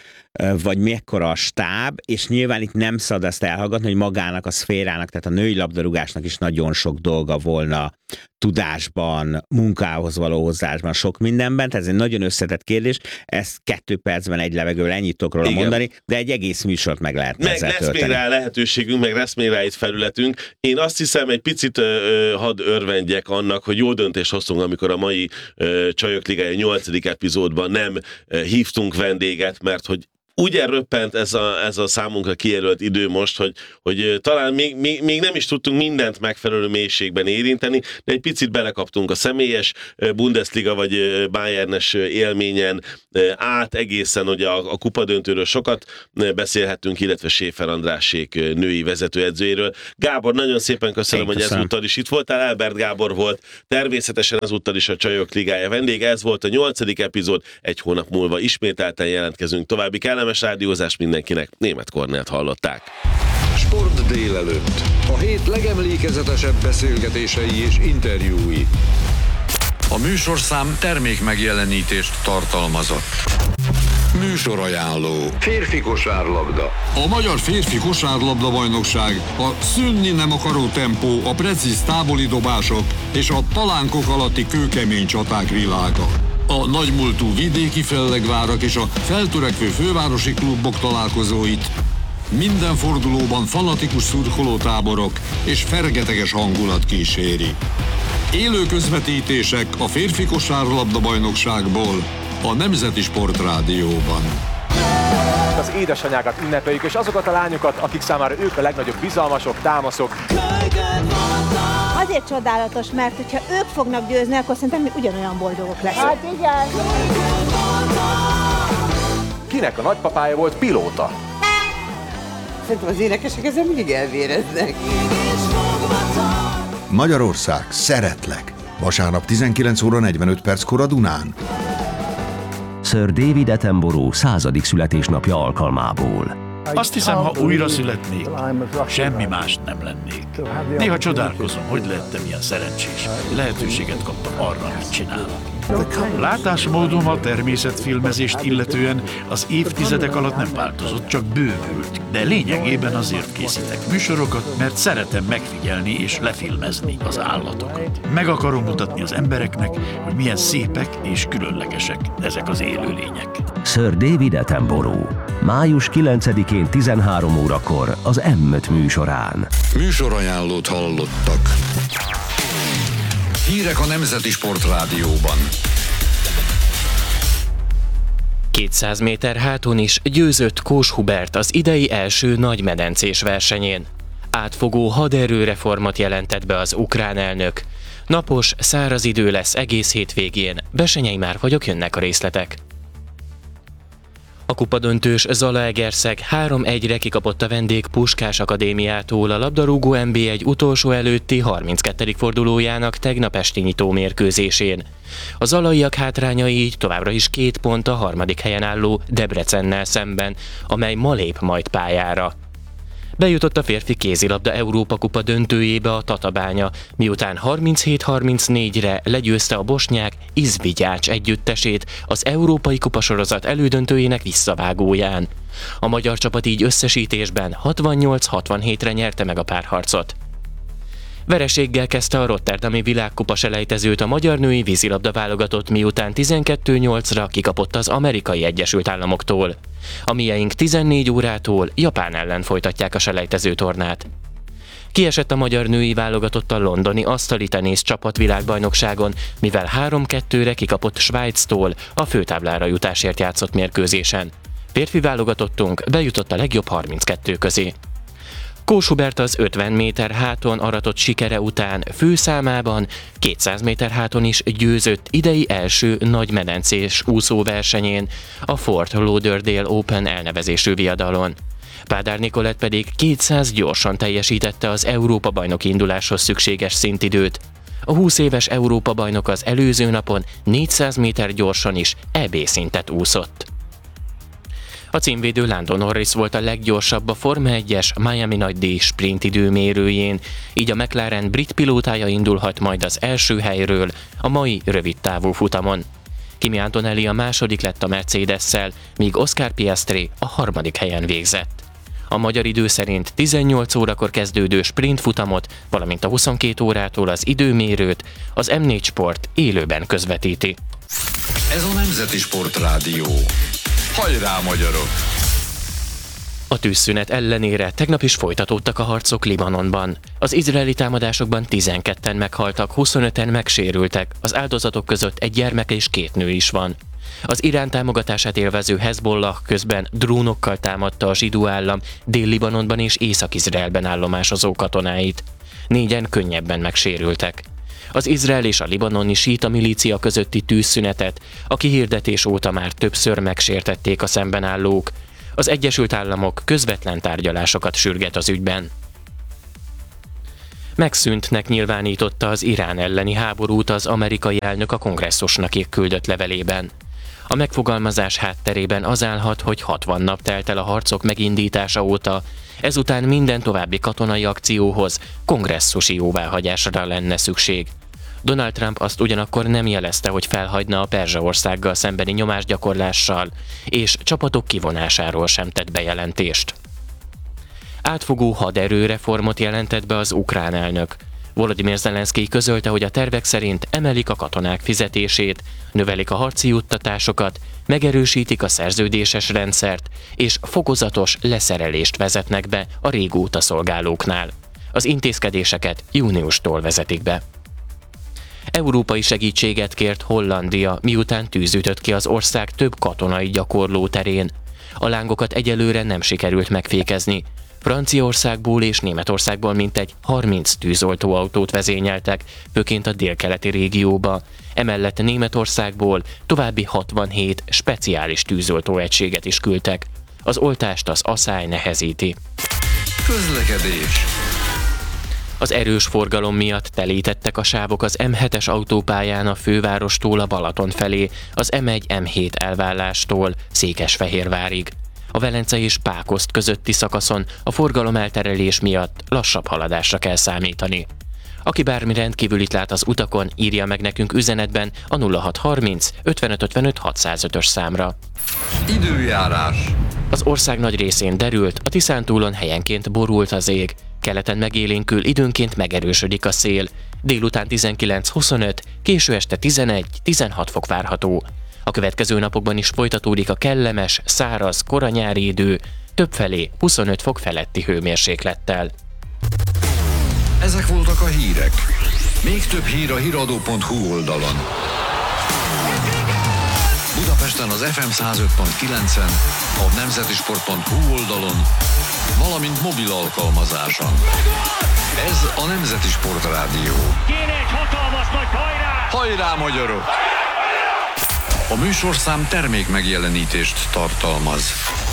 Speaker 6: vagy mekkora a stáb, és nyilván itt nem szabad ezt elhallgatni, hogy magának a szférának, tehát a női labdarúgásnak is nagyon sok dolga volna tudásban, munkához való hozzáállásban, sok mindenben, tehát ez egy nagyon összetett kérdés, ezt 2 percben egy levegővel ennyit tudok róla mondani, de egy egész műsort meg lehetne ezzel tölteni.
Speaker 5: Lesz még rá lehetőségünk, meg lesz még rá itt felületünk. Én azt hiszem, egy picit hadd örvendjek annak, hogy jó döntést hoztunk, amikor a mai Csajok Ligája 8. epizódban nem hívtunk vendéget, mert hogy úgy elröppent ez a számunkra kijelölt idő most, hogy talán még nem is tudtunk mindent megfelelő mélységben érinteni, de egy picit belekaptunk a személyes Bundesliga vagy Bayernes élményen át egészen, hogy a kupadöntőről sokat beszélhettünk, illetve Schäfer Andrásék női vezetőedzőjéről. Gábor, nagyon szépen köszönöm, hogy ezúttal is itt voltál. Albert Gábor volt természetesen ezúttal is a Csajok Ligája vendég. Ez volt a 8. epizód, 1 hónap múlva ismételten jelentkezünk. További kellemes rádiózás mindenkinek. Németh Kornélt hallották.
Speaker 1: Sport délelőtt. A hét legemlékezetesebb beszélgetései és interjúi. A műsorszám termékmegjelenítést tartalmazott. Műsorajánló. Férfi kosárlabda. A Magyar Férfi Kosárlabda Bajnokság a szűnni nem akaró tempó, a precíz távoli dobások és a palánkok alatti kőkemény csaták világa. A nagymúltú vidéki fellegvárak és a feltörekvő fővárosi klubok találkozóit minden fordulóban fanatikus szurkolótáborok és fergeteges hangulat kíséri. Élő közvetítések a Férfi Kosárlabda Bajnokságból a Nemzeti Sportrádióban.
Speaker 7: Az édesanyákat ünnepeljük, és azokat a lányokat, akik számára ők a legnagyobb bizalmasok, támaszok.
Speaker 8: Azért csodálatos, mert hogyha ők fognak győzni, akkor szerintem mi ugyanolyan boldogok leszünk. Hát igen!
Speaker 7: Kinek a nagypapája volt pilóta?
Speaker 9: Szerintem az énekesek ezzel mindig elvéreznek.
Speaker 10: Magyarország, szeretlek! Vasárnap 19 óra 45 perckor a Dunán.
Speaker 11: Sir David Attenborough 100. születésnapja alkalmából.
Speaker 12: Azt hiszem, ha újra születnék, semmi mást nem lennék. Néha csodálkozom, hogy lehettem ilyen szerencsés. Lehetőséget kaptam arra, amit csinálok. Látásmódom a természetfilmezést illetően az évtizedek alatt nem változott, csak bővült. De lényegében azért készítek műsorokat, mert szeretem megfigyelni és lefilmezni az állatokat. Meg akarom mutatni az embereknek, hogy milyen szépek és különlegesek ezek az élőlények.
Speaker 11: Sir David Attenborough. Május 9-én 13 órakor az M5 műsorán.
Speaker 1: Műsorajánlót hallottak. Hírek a Nemzeti Sportrádióban.
Speaker 13: 200 méter háton is győzött Kós Hubert az idei első nagymedencés versenyén. Átfogó haderőreformot jelentett be az ukrán elnök. Napos, száraz idő lesz egész hétvégén. Besenyei már vagyok, jönnek a részletek. A kupadöntős Zalaegerszeg 3-1-re kikapott a vendég Puskás Akadémiától a labdarúgó NB1 utolsó előtti 32. fordulójának tegnap esti nyitó mérkőzésén. A zalaiak hátrányai így továbbra is 2 pont a harmadik helyen álló Debrecennel szemben, amely ma lép majd pályára. Bejutott a férfi kézilabda Európa kupa döntőjébe a Tatabánya, miután 37-34-re legyőzte a bosnyák Izvigyács együttesét az Európai Kupasorozat elődöntőjének visszavágóján. A magyar csapat így összesítésben 68-67-re nyerte meg a párharcot. Vereséggel kezdte a rotterdami világkupa selejtezőt a magyar női vízilabda válogatott, miután 12-8-ra kikapott az Amerikai Egyesült Államoktól. A mieink 14 órától Japán ellen folytatják a selejtező tornát. Kiesett a magyar női válogatott a londoni asztali tenisz csapat világbajnokságon, mivel 3-2-re kikapott Svájctól a főtáblára jutásért játszott mérkőzésen. Férfi válogatottunk bejutott a legjobb 32 közé. Kós Hubert az 50 méter háton aratott sikere után főszámában 200 méter háton is győzött idei első nagymedencés úszóversenyén, a Fort Lauderdale Open elnevezésű viadalon. Pádár Nikolett pedig 200 gyorsan teljesítette az Európa-bajnoki induláshoz szükséges szintidőt. A 20 éves Európa-bajnok az előző napon 400 méter gyorsan is EB szintet úszott. A címvédő Lando Norris volt a leggyorsabb a Forma 1-es Miami nagydíj sprint időmérőjén, így a McLaren brit pilótája indulhat majd az első helyről a mai rövidtávú futamon. Kimi Antonelli a második lett a Mercedes-szel, míg Oscar Piastri a harmadik helyen végzett. A magyar idő szerint 18 órakor kezdődő sprint futamot, valamint a 22 órától az időmérőt az M4 Sport élőben közvetíti.
Speaker 1: Ez a Nemzeti Sportrádió. Hajrá, magyarok!
Speaker 13: A tűzszünet ellenére tegnap is folytatódtak a harcok Libanonban. Az izraeli támadásokban 12-en meghaltak, 25-en megsérültek, az áldozatok között egy gyermek és 2 nő is van. Az Irán támogatását élvező Hezbollah közben drónokkal támadta a zsidó állam Dél-Libanonban és Észak-Izraelben állomásozó katonáit. 4-en könnyebben megsérültek. Az Izrael és a libanoni síita milícia közötti tűzszünetet a kihirdetés óta már többször megsértették a szemben állók. Az Egyesült Államok közvetlen tárgyalásokat sürget az ügyben. Megszűntnek nyilvánította az Irán elleni háborút az amerikai elnök a kongresszusnak küldött levelében. A megfogalmazás hátterében az állhat, hogy 60 nap telt el a harcok megindítása óta, ezután minden további katonai akcióhoz kongresszusi jóváhagyásra lenne szükség. Donald Trump azt ugyanakkor nem jelezte, hogy felhagyna a Perzsaországgal szembeni nyomásgyakorlással, és csapatok kivonásáról sem tett bejelentést. Átfogó haderőreformot jelentett be az ukrán elnök. Volodymyr Zelenszkij közölte, hogy a tervek szerint emelik a katonák fizetését, növelik a harci juttatásokat, megerősítik a szerződéses rendszert, és fokozatos leszerelést vezetnek be a régóta szolgálóknál. Az intézkedéseket júniustól vezetik be. Európai segítséget kért Hollandia, miután tűz ütött ki az ország több katonai gyakorló terén. A lángokat egyelőre nem sikerült megfékezni. Franciaországból és Németországból mintegy 30 tűzoltóautót vezényeltek, főként a délkeleti régióba. Emellett Németországból további 67 speciális tűzoltóegységet is küldtek. Az oltást az asszály nehezíti.
Speaker 1: Közlekedés.
Speaker 13: Az erős forgalom miatt telítettek a sávok az M7-es autópályán a fővárostól a Balaton felé, az M1-M7 elvállástól Székesfehérvárig. A Velence és Pákozd közötti szakaszon a forgalomelterelés miatt lassabb haladásra kell számítani. Aki bármi rendkívülit lát az utakon, írja meg nekünk üzenetben a 0630 5555 605-ös számra.
Speaker 1: Időjárás.
Speaker 13: Az ország nagy részén derült, a Tiszántúlon helyenként borult az ég. Keleten megélénkül, időnként megerősödik a szél. Délután 19-25, késő este 11-16 fok várható. A következő napokban is folytatódik a kellemes, száraz, koranyári idő, többfelé 25 fok feletti hőmérséklettel.
Speaker 1: Ezek voltak a hírek. Még több hír a hiradó.hu oldalon. Budapesten az FM 105.9-en, a nemzetisport.hu oldalon, valamint mobil alkalmazáson. Ez a Nemzeti Sport Rádió.
Speaker 3: Kéne egy hatalmas nagy hajrá!
Speaker 1: Hajrá, magyarok! A műsorszám termék megjelenítést tartalmaz.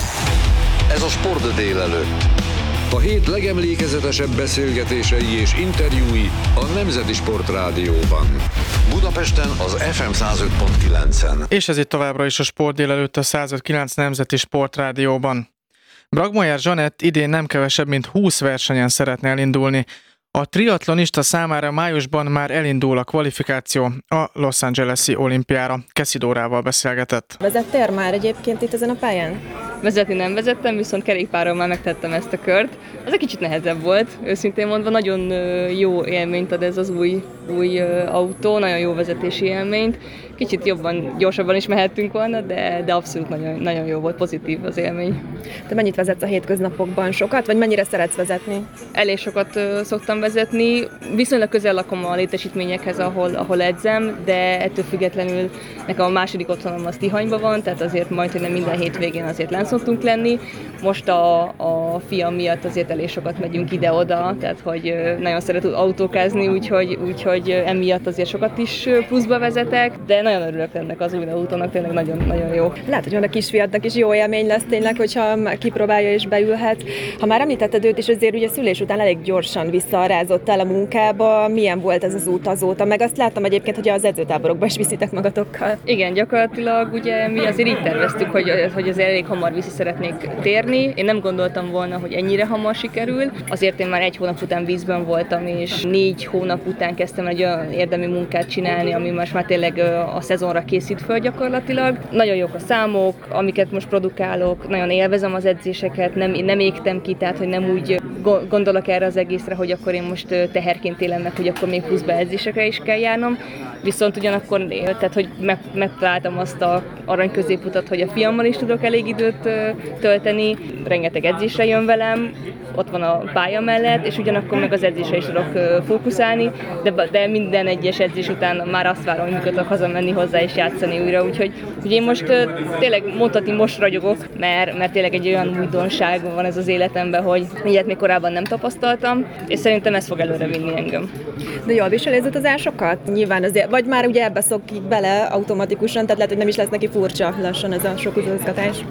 Speaker 1: Ez a Sport délelőtt. A hét legemlékezetesebb beszélgetései és interjúi a Nemzeti Sport Rádióban. Budapesten az FM 105.9-en.
Speaker 4: És ez itt továbbra is a Sport délelőtt a 105.9 Nemzeti Sport Rádióban. Bragmajár Zsanett idén nem kevesebb, mint 20 versenyen szeretne elindulni. A triatlonista számára májusban már elindul a kvalifikáció a Los Angeles-i olimpiára. Keszidórával beszélgetett.
Speaker 14: Vezettél már egyébként itt ezen a pályán?
Speaker 15: Vezetni nem vezettem, viszont kerékpárral már megtettem ezt a kört. Az egy kicsit nehezebb volt, őszintén mondva, nagyon jó élményt ad ez az új autó, nagyon jó vezetési élményt. Kicsit jobban, gyorsabban is mehettünk volna, de abszolút nagyon, nagyon jó volt, pozitív az élmény.
Speaker 14: Te mennyit vezetsz a hétköznapokban? Sokat? Vagy mennyire szeretsz vezetni?
Speaker 15: Elég sokat szoktam vezetni, viszonylag közel lakom a létesítményekhez, ahol edzem, de ettől függetlenül nekem a második otthonom az Tihanyban van, tehát azért majdnem minden hétvégén azért lenn szoktunk lenni. Most a fiam miatt azért elég sokat megyünk ide-oda, tehát hogy nagyon szeret autókázni, úgyhogy emiatt azért sokat is pluszba vezetek, de nagyon örülök ennek az új autónak, tényleg nagyon jó.
Speaker 14: Lehet, hogy a kisfiadnak is jó élmény lesz tényleg, hogyha kipróbálja és beülhet. Ha már említetted őt is, azért ugye szülés után elég gyorsan visszarázott el a munkába. Milyen volt ez az út azóta? Meg azt láttam egyébként, hogy az edzőtáborokba is viszitek magatokkal.
Speaker 15: Igen, gyakorlatilag ugye mi azért így terveztük, hogy az elég hamar vissza szeretnék térni. Én nem gondoltam volna, hogy ennyire hamar sikerül. Azért én már 1 hónap után vízben voltam, és 4 hónap után kezdtem egy olyan érdemi munkát csinálni, ami most már tényleg a szezonra készít föl gyakorlatilag. Nagyon jók a számok, amiket most produkálok, nagyon élvezem az edzéseket, nem égtem ki, tehát hogy nem úgy gondolok erre az egészre, hogy akkor én most teherként élem meg, hogy akkor még pluszba edzésekre is kell járnom. Viszont ugyanakkor, tehát hogy megtaláltam azt a arany középutat, hogy a fiammal is tudok elég időt tölteni, rengeteg edzésre jön velem, ott van a pálya mellett, és ugyanakkor meg az edzésre is tudok fókuszálni, de minden egyes edzés után már azt várom, hogy mikor tudok hazamenni hozzá és játszani újra, úgyhogy én most tényleg mondhatni most ragyogok, mert tényleg egy olyan újdonság van ez az életemben, hogy ilyet még korábban nem tapasztaltam, és szerintem ez fog előre vinni engem.
Speaker 14: De jól viseli az utazásokat? Nyilván azért, vagy már ugye ebbe szokik bele automatikusan, tehát lehet, hogy nem is lesz neki furcsa lassan ez a sok utazgatás.
Speaker 15: Nem,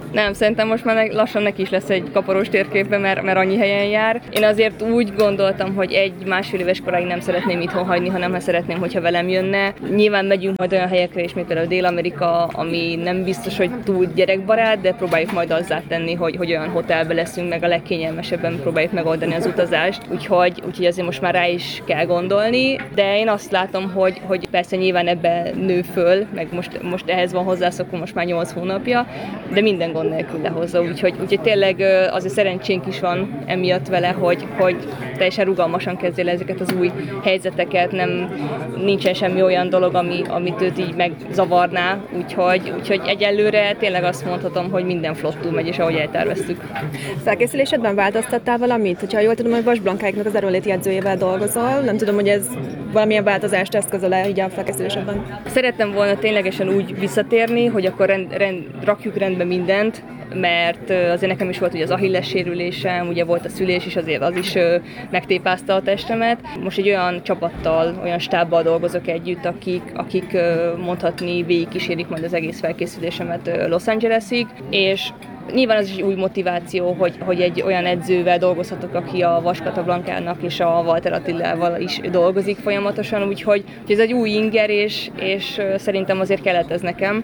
Speaker 15: Szerintem most már lassan neki is lesz egy kaparós térképben, mert annyi helyen jár. Én azért úgy gondoltam, hogy 1-1,5 éves koráig nem szeretném itthon hagyni, hanem szeretném, hogyha velem jönne. Nyilván megyünk majd olyan helyekre is, mint például Dél-Amerika, ami nem biztos, hogy túl gyerekbarát, de próbáljuk majd azzá tenni, hogy olyan hotelbe leszünk, meg a legkényelmesebben próbáljuk megoldani az utazást. Úgyhogy azért most már rá is kell gondolni, de én azt látom, hogy persze nyilván ebbe nő föl, meg most ehhez van hozzászokva most már 8 hónapja, de minden gond nélkül lehozza, úgyhogy tényleg azért szerencsénk is van emiatt vele, hogy teljesen rugalmasan kezdél ezeket az új helyzeteket, nincsen semmi olyan dolog, amit őt így megzavarná, úgyhogy egyelőre tényleg azt mondhatom, hogy minden flottul megy, és ahogy elterveztük.
Speaker 14: Felkészülésedben változtattál valamit? Hogyha jól tudom, hogy Vas Blankáiknak az erőléti edzőjével dolgozol, nem tudom, hogy ez valamilyen változást eszközöl-e így a felkészülésedben?
Speaker 15: Szerettem volna ténylegesen úgy visszatérni, hogy akkor rakjuk rendbe mindent, mert azért nekem is volt ugye az Achilles sérülésem, ugye volt a szülés is, azért az is megtépázta a testemet. Most egy olyan csapattal, olyan stábbal dolgozok együtt, akik mondhatni végigkísérik majd az egész felkészülésemet Los Angelesig, és nyilván az is új motiváció, hogy egy olyan edzővel dolgozhatok, aki a Vas Casablancának és a Walter Attilával is dolgozik folyamatosan, úgyhogy ez egy új inger, és szerintem azért kellett ez nekem.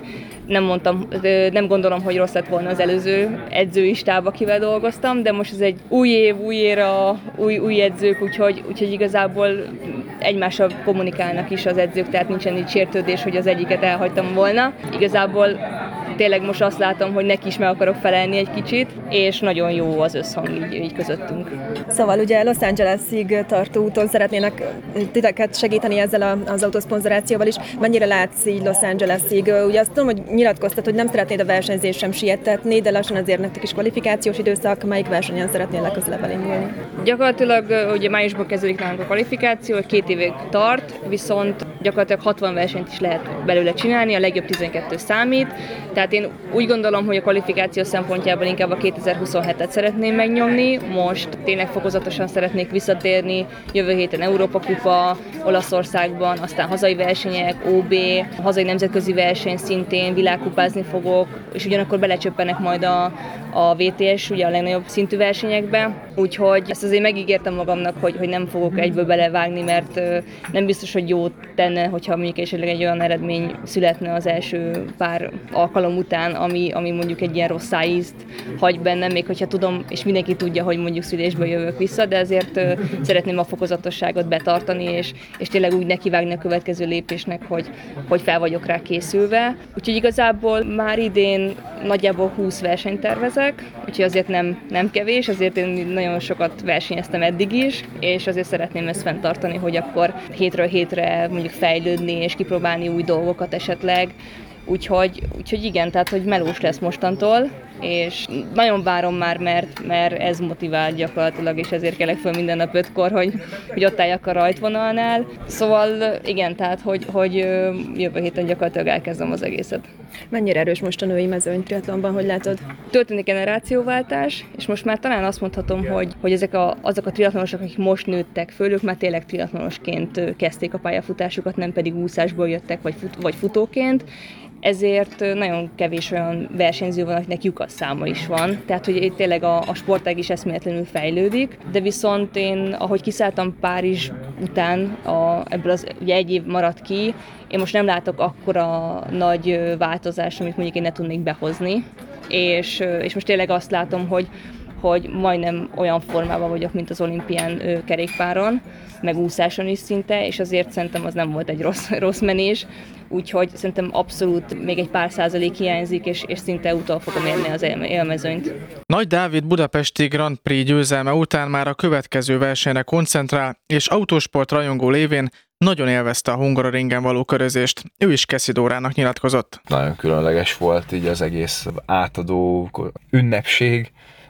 Speaker 15: Nem gondolom, hogy rossz lett volna az előző edzői stáb, akivel dolgoztam, de most ez egy új év, új éra, új edzők, úgyhogy igazából egymással kommunikálnak is az edzők, tehát nincsen így sértődés, hogy az egyiket elhagytam volna. Igazából tényleg most azt látom, hogy neki is meg akarok felelni egy kicsit, és nagyon jó az összhang így közöttünk.
Speaker 14: Szóval ugye Los Angelesig tartó úton szeretnének titeket segíteni ezzel az autószponzorációval is. Mennyire látsz így Los Angelesig? Ugye azt tudom, hogy nyilatkoztat, hogy nem szeretnéd a versenyzést sem sietetni, de lassan azért nektek is kvalifikációs időszak, melyik versenyen szeretnél legközelebb elindulni?
Speaker 15: Gyakorlatilag ugye májusban kezdődik nálunk a kvalifikáció, 2 évig tart, viszont gyakorlatilag 60 versenyt is lehet belőle csinálni, a legjobb 12 számít. Tehát én úgy gondolom, hogy a kvalifikáció szempontjából inkább a 2027-et szeretném megnyomni. Most tényleg fokozatosan szeretnék visszatérni, jövő héten Európa Kupa Olaszországban, aztán hazai versenyek, OB, hazai nemzetközi verseny szintén, világkupázni fogok, és ugyanakkor belecsöppenek majd a VTS, ugye a legnagyobb szintű versenyekbe. Úgyhogy ezt azért megígértem magamnak, hogy nem fogok egyből belevágni, mert nem biztos, hogy jót tenne, hogyha mondjuk esetleg egy olyan eredmény születne az első pár alkalom után, ami mondjuk egy ilyen rossz szájízt hagy bennem, még hogyha tudom, és mindenki tudja, hogy mondjuk szülésből jövök vissza, de azért szeretném a fokozatosságot betartani, és tényleg úgy nekivágni a következő lépésnek, hogy fel vagyok rá készülve. Úgyhogy igazából már idén nagyjából 20 versenyt tervezek, úgyhogy azért nem kevés, azért én nagyon sokat versenyeztem eddig is, és azért szeretném ezt fenntartani, hogy akkor hétről hétre mondjuk fejlődni, és kipróbálni új dolgokat esetleg. Úgyhogy igen, tehát hogy melós lesz mostantól, és nagyon várom már, mert ez motivál gyakorlatilag, és ezért kelek föl minden nap 5-kor, hogy ott álljak a rajtvonalnál. Szóval igen, tehát hogy jövő héten gyakorlatilag elkezdem az egészet.
Speaker 14: Mennyire erős most a női mezőny triatlonban, hogy látod?
Speaker 15: Történik generációváltás, és most már talán azt mondhatom, hogy azok a triatlonosok, akik most nőttek föl, ők már tényleg triatlonosként kezdték a pályafutásukat, nem pedig úszásból jöttek, vagy futóként. Ezért nagyon kevés olyan versenyző van, akinek lyukas száma is van. Tehát, hogy tényleg a sportág is eszméletlenül fejlődik, de viszont én, ahogy kiszálltam Párizs után, ebből ugye 1 év maradt ki, én most nem látok akkora nagy változást, amit mondjuk én ne tudnék behozni, és most tényleg azt látom, hogy majdnem olyan formában vagyok, mint az olimpián kerékpáron, meg úszáson is szinte, és azért szerintem az nem volt egy rossz menés, úgyhogy szerintem abszolút még egy pár százalék hiányzik, és szinte utol fogom érni az élmezőnyt.
Speaker 4: Nagy Dávid budapesti Grand Prix győzelme után már a következő versenyre koncentrál, és autósport rajongó lévén nagyon élvezte a Hungaroringen való körözést. Ő is Keszi Dórának nyilatkozott.
Speaker 16: Nagyon különleges volt így az egész átadó ünnepség,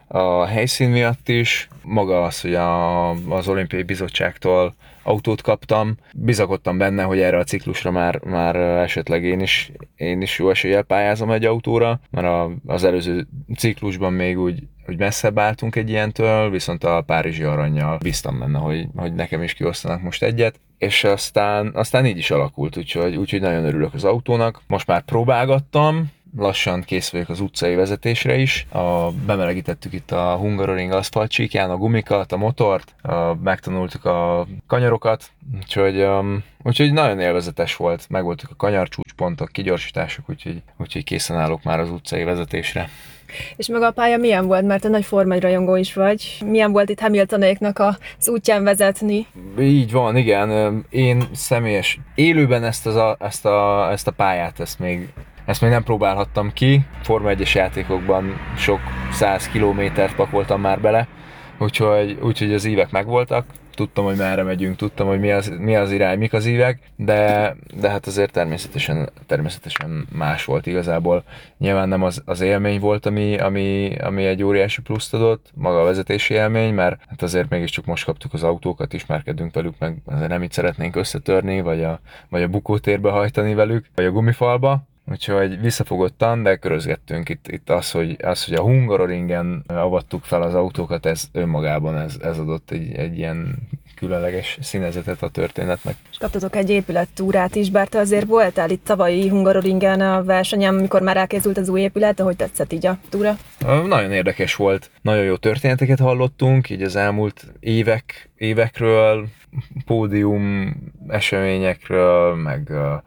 Speaker 16: a helyszín miatt is, maga az, hogy az Olimpiai Bizottságtól autót kaptam. Bizakodtam benne, hogy erre a ciklusra már esetleg én is jó eséllyel pályázom egy autóra, mert az előző ciklusban még úgy messzebb álltunk egy ilyentől, viszont a párizsi arannyal bíztam benne, hogy nekem is kiosztanak most egyet, és aztán így is alakult, úgyhogy nagyon örülök az autónak. Most már próbálgattam, lassan kész vagyok az utcai vezetésre is. Bemelegítettük itt a Hungaroring aszfaltcsíkján a gumikat, a motort, megtanultuk a kanyarokat, úgyhogy nagyon élvezetes volt. Megvoltak a kanyarcsúcspontok, kigyorsítások, úgyhogy készen állok már az utcai vezetésre.
Speaker 14: És maga a pálya milyen volt? Mert te nagy Forma 1 rajongó is vagy. Milyen volt itt Hamiltonéknak az útján vezetni?
Speaker 16: Így van, igen. Én személyes élőben ezt a pályát, ezt még nem próbálhattam ki. Forma 1-es játékokban sok 100 kilométert pakoltam már bele, úgyhogy az ívek megvoltak. Tudtam, hogy merre megyünk, tudtam, hogy mi az irány, mik az ívek, de hát azért természetesen más volt igazából. Nyilván nem az élmény volt, ami egy óriási pluszt adott, maga a vezetési élmény, mert hát azért mégiscsak most kaptuk az autókat, ismerkedünk velük, meg azért nem itt szeretnénk összetörni, vagy a bukótérbe hajtani velük, vagy a gumifalba. Úgyhogy visszafogottan, de körözgettünk itt az, hogy a Hungaroringen avattuk fel az autókat, ez önmagában ez adott egy ilyen különleges színezetet a történetnek.
Speaker 14: És kaptatok egy épülettúrát is, bár te azért voltál itt tavalyi Hungaroringen a versenyen, amikor már elkészült az új épület, ahogy tetszett így a túra?
Speaker 16: Nagyon érdekes volt, nagyon jó történeteket hallottunk, így az elmúlt évekről, pódium eseményekről, meg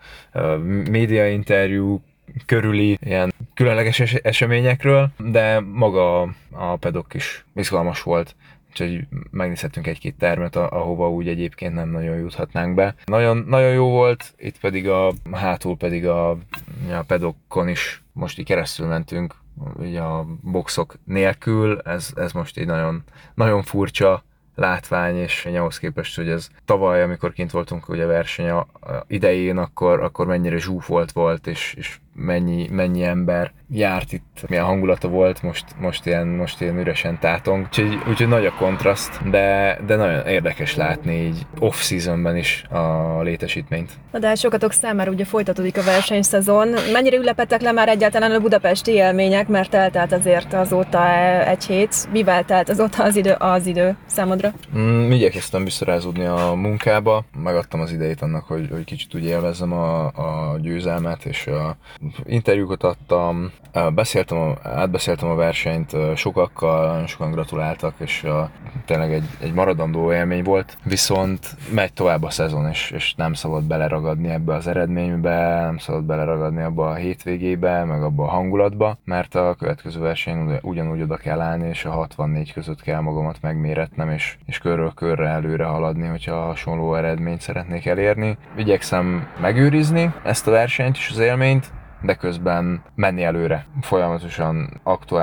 Speaker 16: médiainterjú körüli ilyen különleges eseményekről, de maga a paddock is izgalmas volt. Úgyhogy megnézhettünk egy-két termet, ahova úgy egyébként nem nagyon juthatnánk be. Nagyon jó volt, itt pedig hátul pedig a paddockon is most így keresztül mentünk, ugye a boxok nélkül, ez most így nagyon, nagyon furcsa látvány, és ahhoz képest, hogy ez tavaly, amikor kint voltunk ugye a verseny idején, akkor mennyire zsúfolt volt, és mennyi ember járt itt, milyen hangulata volt, most ilyen üresen tátong. Úgyhogy nagy a kontraszt, de nagyon érdekes látni így off-seasonben is a létesítményt.
Speaker 14: Na de sokatok számára ugye folytatódik a versenyszezon. Mennyire ülepettek le már egyáltalán a budapesti élmények, mert eltelt azért azóta egy hét. Mivel telt azóta az idő számodra?
Speaker 16: Igyekeztem visszarázódni a munkába, megadtam az idejét annak, hogy kicsit úgy élvezzem a győzelmet, és interjúkat adtam, átbeszéltem a versenyt sokakkal, nagyon sokan gratuláltak, és tényleg egy maradandó élmény volt, viszont megy tovább a szezon, és nem szabad beleragadni ebbe az eredménybe, nem szabad beleragadni abba a hétvégébe, meg abba a hangulatba, mert a következő versenyen ugyanúgy oda kell állni, és a 64 között kell magamat megméretnem, és körről körre előre haladni, hogyha hasonló eredményt szeretnék elérni. Igyekszem megőrizni ezt a versenyt és az élményt, de közben menni előre, folyamatosan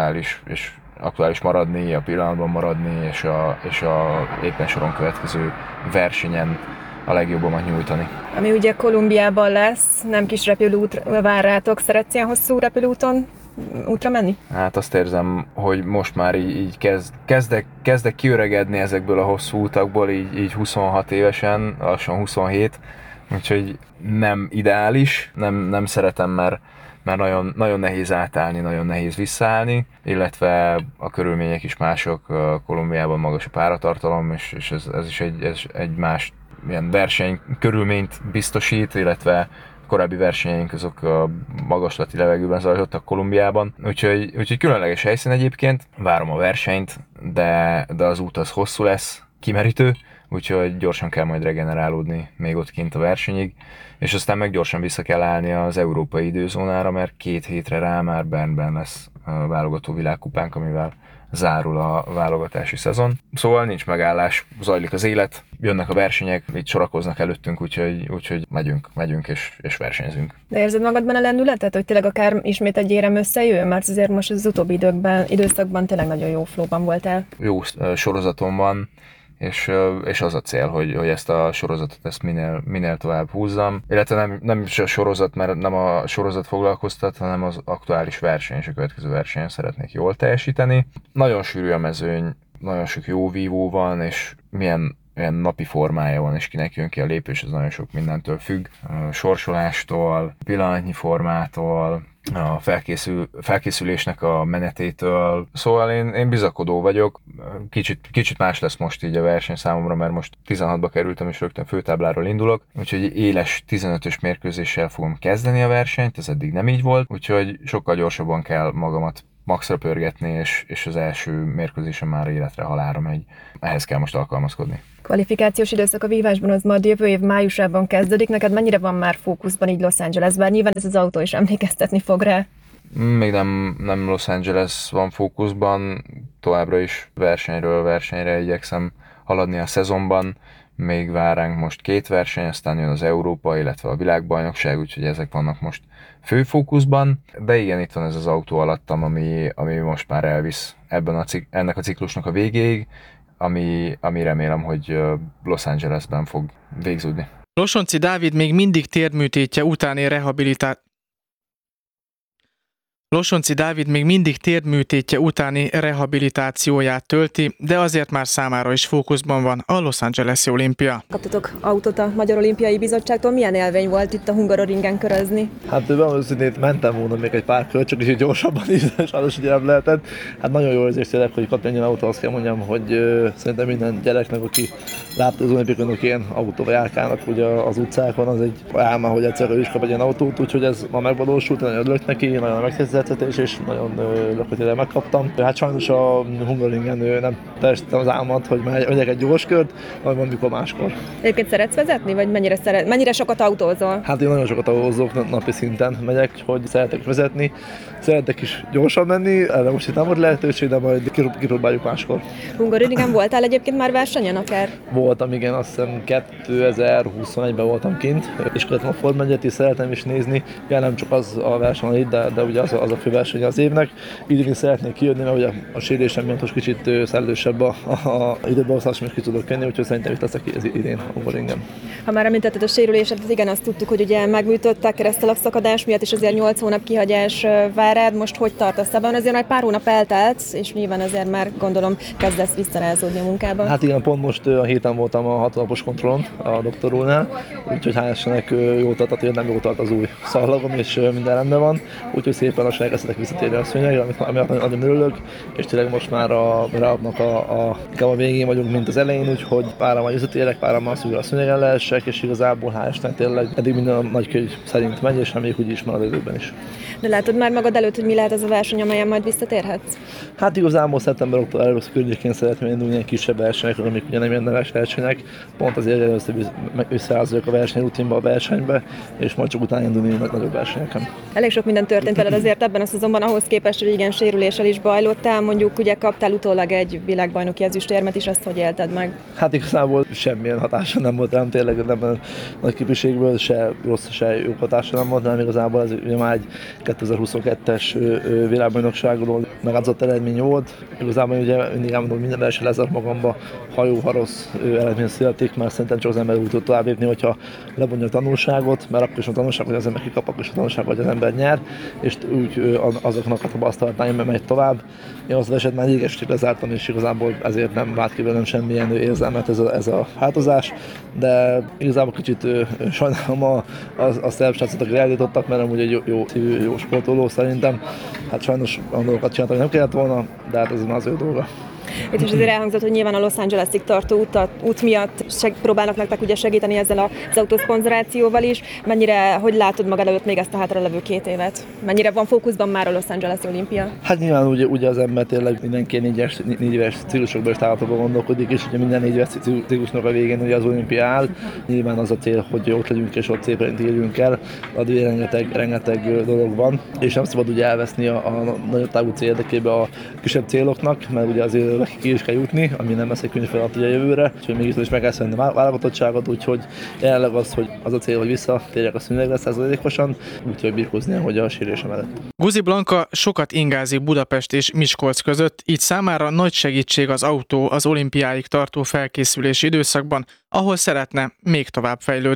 Speaker 16: aktuális maradni, a pillanatban maradni, és a éppen soron következő versenyen a legjobbamat nyújtani.
Speaker 14: Ami ugye Kolumbiában lesz, nem kis repülőút vár rátok, szeretsz ilyen hosszú repülőúton útra menni?
Speaker 16: Hát azt érzem, hogy most már így kezdek kiöregedni ezekből a hosszú utakból, így 26 évesen, lassan 27, úgyhogy nem ideális, nem szeretem, mert nagyon, nagyon nehéz átállni, nagyon nehéz visszaállni, illetve a körülmények is mások, Kolumbiában magas a páratartalom, és ez is egy más ilyen verseny körülményt biztosít, illetve korábbi versenyeink azok a magaslati levegőben zajlottak Kolumbiában, úgyhogy különleges helyszín egyébként, várom a versenyt, de az út az hosszú lesz, kimerítő, úgyhogy gyorsan kell majd regenerálódni még ott kint a versenyig, és aztán meg gyorsan vissza kell állni az európai időzónára, mert 2 hétre rá már Bernben lesz a válogató világkupánk, amivel zárul a válogatási szezon. Szóval nincs megállás, zajlik az élet, jönnek a versenyek, itt sorakoznak előttünk, úgyhogy megyünk és versenyzünk.
Speaker 14: De érzed magadban a lendületet, hogy tényleg akár ismét egy érem összejön? Mert azért most az utóbbi időszakban tényleg nagyon jó flowban voltál.
Speaker 16: Jó sorozatom van, és az a cél, hogy ezt a sorozatot minél tovább húzzam. Illetve nem is a sorozat, mert nem a sorozat foglalkoztat, hanem az aktuális verseny, és a következő versenyen szeretnék jól teljesíteni. Nagyon sűrű a mezőny, nagyon sok jó vívó van, és milyen olyan napi formája van, és kinek jön ki a lépés, ez nagyon sok mindentől függ. A sorsolástól, pillanatnyi formától, a felkészülésnek a menetétől. Szóval én bizakodó vagyok. Kicsit más lesz most így a verseny számomra, mert most 16-ba kerültem, és rögtön főtábláról indulok. Úgyhogy éles 15-ös mérkőzéssel fogom kezdeni a versenyt, ez eddig nem így volt, úgyhogy sokkal gyorsabban kell magamat maxra pörgetni, és az első mérkőzésen már életre halálra megy. Ehhez kell most alkalmazkodni.
Speaker 14: Kvalifikációs időszak a vívásban az majd jövő év májusában kezdődik. Neked mennyire van már fókuszban így Los Angelesben? Nyilván ez az autó is emlékeztetni fog rá.
Speaker 16: Még nem Los Angeles van fókuszban, továbbra is versenyről versenyre igyekszem haladni a szezonban. Még vár ránk most 2 verseny, aztán jön az Európa, illetve a világbajnokság, úgyhogy ezek vannak most főfókuszban. De igen, itt van ez az autó alattam, ami most már elvisz ennek a ciklusnak a végéig, ami remélem, hogy Los Angelesben fog végződni.
Speaker 4: Losonczy Dávid még mindig térműtétje utáni rehabilitációját tölti, de azért már számára is fókuszban van a Los Angeles-i olimpia.
Speaker 14: Kaptatok autót a Magyar Olimpiai Bizottságtól, milyen élmény volt itt a Hungaroringen körözni?
Speaker 17: Hát őszintén mentem volna még egy pár kört, csak is gyorsabban is, sajnos ugye nem lehetett. Hát nagyon jó érzés tényleg, hogy kapni ennyi autó, azt kell mondjam, hogy szerintem minden gyereknek, aki látta az olimpikon, hogy ilyen autóval járkálnak ugye az utcákon, az egy álma, hogy egyszer ő is kap egy ilyen autót, úgyhogy ez ma megvalósult, nagyon örülök neki, nagyon megtiszteltetés, és nagyon örülök, hogy tényleg megkaptam. Hát sajnos a Hungaroringen nem teljesítettem az álmat, hogy megyek egy gyors kört, vagy mondjuk máskor.
Speaker 14: Egyébként szeretsz vezetni, vagy mennyire sokat autózol?
Speaker 17: Hát én nagyon sokat autózok, napi szinten megyek, hogy szeretek vezetni, szeretek is gyorsan menni, erre most itt nem volt lehetőség, de majd kipróbáljuk máskor.
Speaker 14: Hungaroringen voltál egyébként már versenyen akár?
Speaker 17: Voltam, igen, azt hiszem 2021-ben voltam kint, és követem a Ford megyet, és szeretem is nézni, nem csak az a verseny itt, de ugye az a fő verseny az évnek. Idén is szeretnék kijönni, mert ugye a sérülésem miatt most kicsit szellősebb a időbeosztás, és ki tudok kenni, úgyhogy szerintem itt leszek idén Hungaroringen.
Speaker 14: Ha már említetted a sérülésedet, igen, azt tudtuk, hogy ugye megműtöttek keresztalak szakadás miatt, és azért 8 hónap kihagyás vár rád. Most hogy tartasz ebben? Azért már pár hónap eltelt, és nyilván azért már gondolom kezdesz visszarázódni a munkában.
Speaker 17: Hát igen, pont most a héten voltam a 6 napos kontrollon a doktor úrnál, úgyhogy hál' Istennek jól tartott, hogy nem jól tart az új szallagom, és minden rendben van, úgyhogy szépen lassan elkezdtek visszatérni a szőnyegre, amit nagyon örülök, és tényleg most már a ráadnak a végén vagyunk, mint az elején, úgyhogy pára majd visszatérek, pára már a szőnyegen lehessek, és igazából hál' Istennek tényleg eddig minden a nagykönyv szerint megy, és reméljük úgy is marad időben is.
Speaker 14: De látod már magad előtt, hogy mi lehet az a verseny, amelyen majd visszatérhetsz?
Speaker 17: Hát igazából szeptember-október először környékén szeretném indulni ilyen kisebb versenyekre, amik ugye nem ilyen neves versenyek. Pont azért először összeállazok a versenyrutinba, a versenybe, és majd csak utána indulni nagyobb versenyeken.
Speaker 14: Elég sok minden történt veled azért ebben a szezonban, ahhoz képest, hogy igen, sérüléssel is bajlódtál, mondjuk ugye kaptál utólag egy világbajnoki ezüstérmet is, azt hogy élted meg?
Speaker 17: Hát igazából semmilyen hatása nem volt rám, tényleg nem nagy képviségből, se rossz, se jó hatása nem volt, nem igazából ez ugye már egy 2022-es világbajnokságról megadott eredmény volt. Igazából ugye mindig elmondom, minden verseny lezart magamba, ha jó, ha rossz eredmény születik, mert szerintem csak az ember úgy tud tovább lépni, hogyha levonja a tanulságot, mert akkor is a tanulság, hogy az ember kikap, akkor is a tanulság, hogy az ember nyer, és úgy azoknak a tapasztalatányi megy tovább. Én az esetben egy égestig lezártam, és igazából ezért nem vált ki velem semmilyen érzelmet ez a változás, de igazából kicsit sajnálom a szerb srácot, akik eljutottak, mert amúgy egy jó sportoló szerintem. Hát sajnos olyan dolgokat csináltam, hogy nem kellett volna, de hát ez már az ő dolga.
Speaker 14: Itt is azért elhangzott, hogy nyilván a Los Angelesig tartó út miatt próbálnak nektek ugye segíteni ezzel az autószponzorációval is. Mennyire, hogy látod magad előtt még ezt a hátralevő 2 évet? Mennyire van fókuszban már a Los Angeles-i olimpia?
Speaker 17: Hát nyilván ugye az ember tényleg mindenki 4 éves ciklusokban és távlatokban gondolkodik, és ugye minden 4 éves ciklusnak a végén ugye az olimpia áll. Nyilván az a cél, hogy ott legyünk és ott szépen érjünk el, addig rengeteg dolog van, és nem szabad ugye elveszni a nagyobb távú cél érdekében a kisebb céloknak, mert ugye azért ki is kell jutni, ami nem lesz egy könnyű feladat a jövőre, úgyhogy mégis is meg kell szenni a válogatottságot, úgyhogy jelenleg az a cél, hogy visszatérjek a szünegre 100%-osan, úgyhogy birkózni, hogy a sérülése mellett.
Speaker 4: Guzi Blanka sokat ingázik Budapest és Miskolc között, így számára nagy segítség az autó az olimpiáig tartó felkészülési időszakban, ahol szeretne még tovább fejlődni.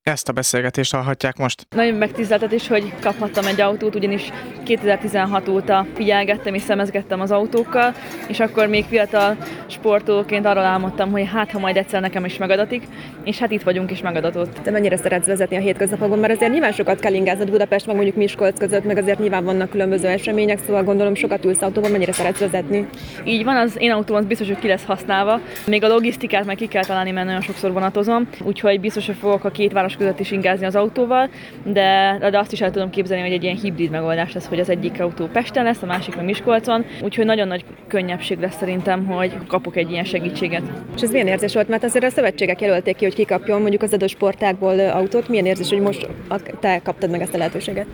Speaker 4: Ezt a beszélgetést hallhatják most.
Speaker 15: Nagyon megtiszteltetés, hogy kaphattam egy autót, ugyanis 2016 óta figyelgettem és szemezgettem az autókkal, és akkor még fiatal sportolóként arról álmodtam, hogy hát ha majd egyszer nekem is megadatik, és hát itt vagyunk és megadatott.
Speaker 14: Te mennyire szeretsz vezetni a hétköznapokban, mert azért nyilván sokat kell ingáznod Budapest, meg mondjuk Miskolc között, meg azért nyilván vannak különböző események, szóval gondolom sokat ülsz autóban, mennyire szeretsz vezetni.
Speaker 15: Így van, az én autóm az biztos, hogy ki lesz használva. Még a logisztikát meg ki kell találni, mert nagyon sokszor vonatozom, úgyhogy biztos, hogy fogok a két város között is ingázni az autóval, de azt is el tudom képzelni, hogy egy ilyen hibrid megoldás lesz, hogy az egyik autó Pesten lesz, a másik meg Miskolcon, úgyhogy nagyon nagy könnyebbség lesz szerintem, hogy kapok egy ilyen segítséget.
Speaker 14: És ez milyen érzés volt, mert azért a szövetségek jelölték ki, hogy ki kapjon mondjuk az adott sportágból autót, milyen érzés, hogy most te kaptad meg ezt a lehetőséget?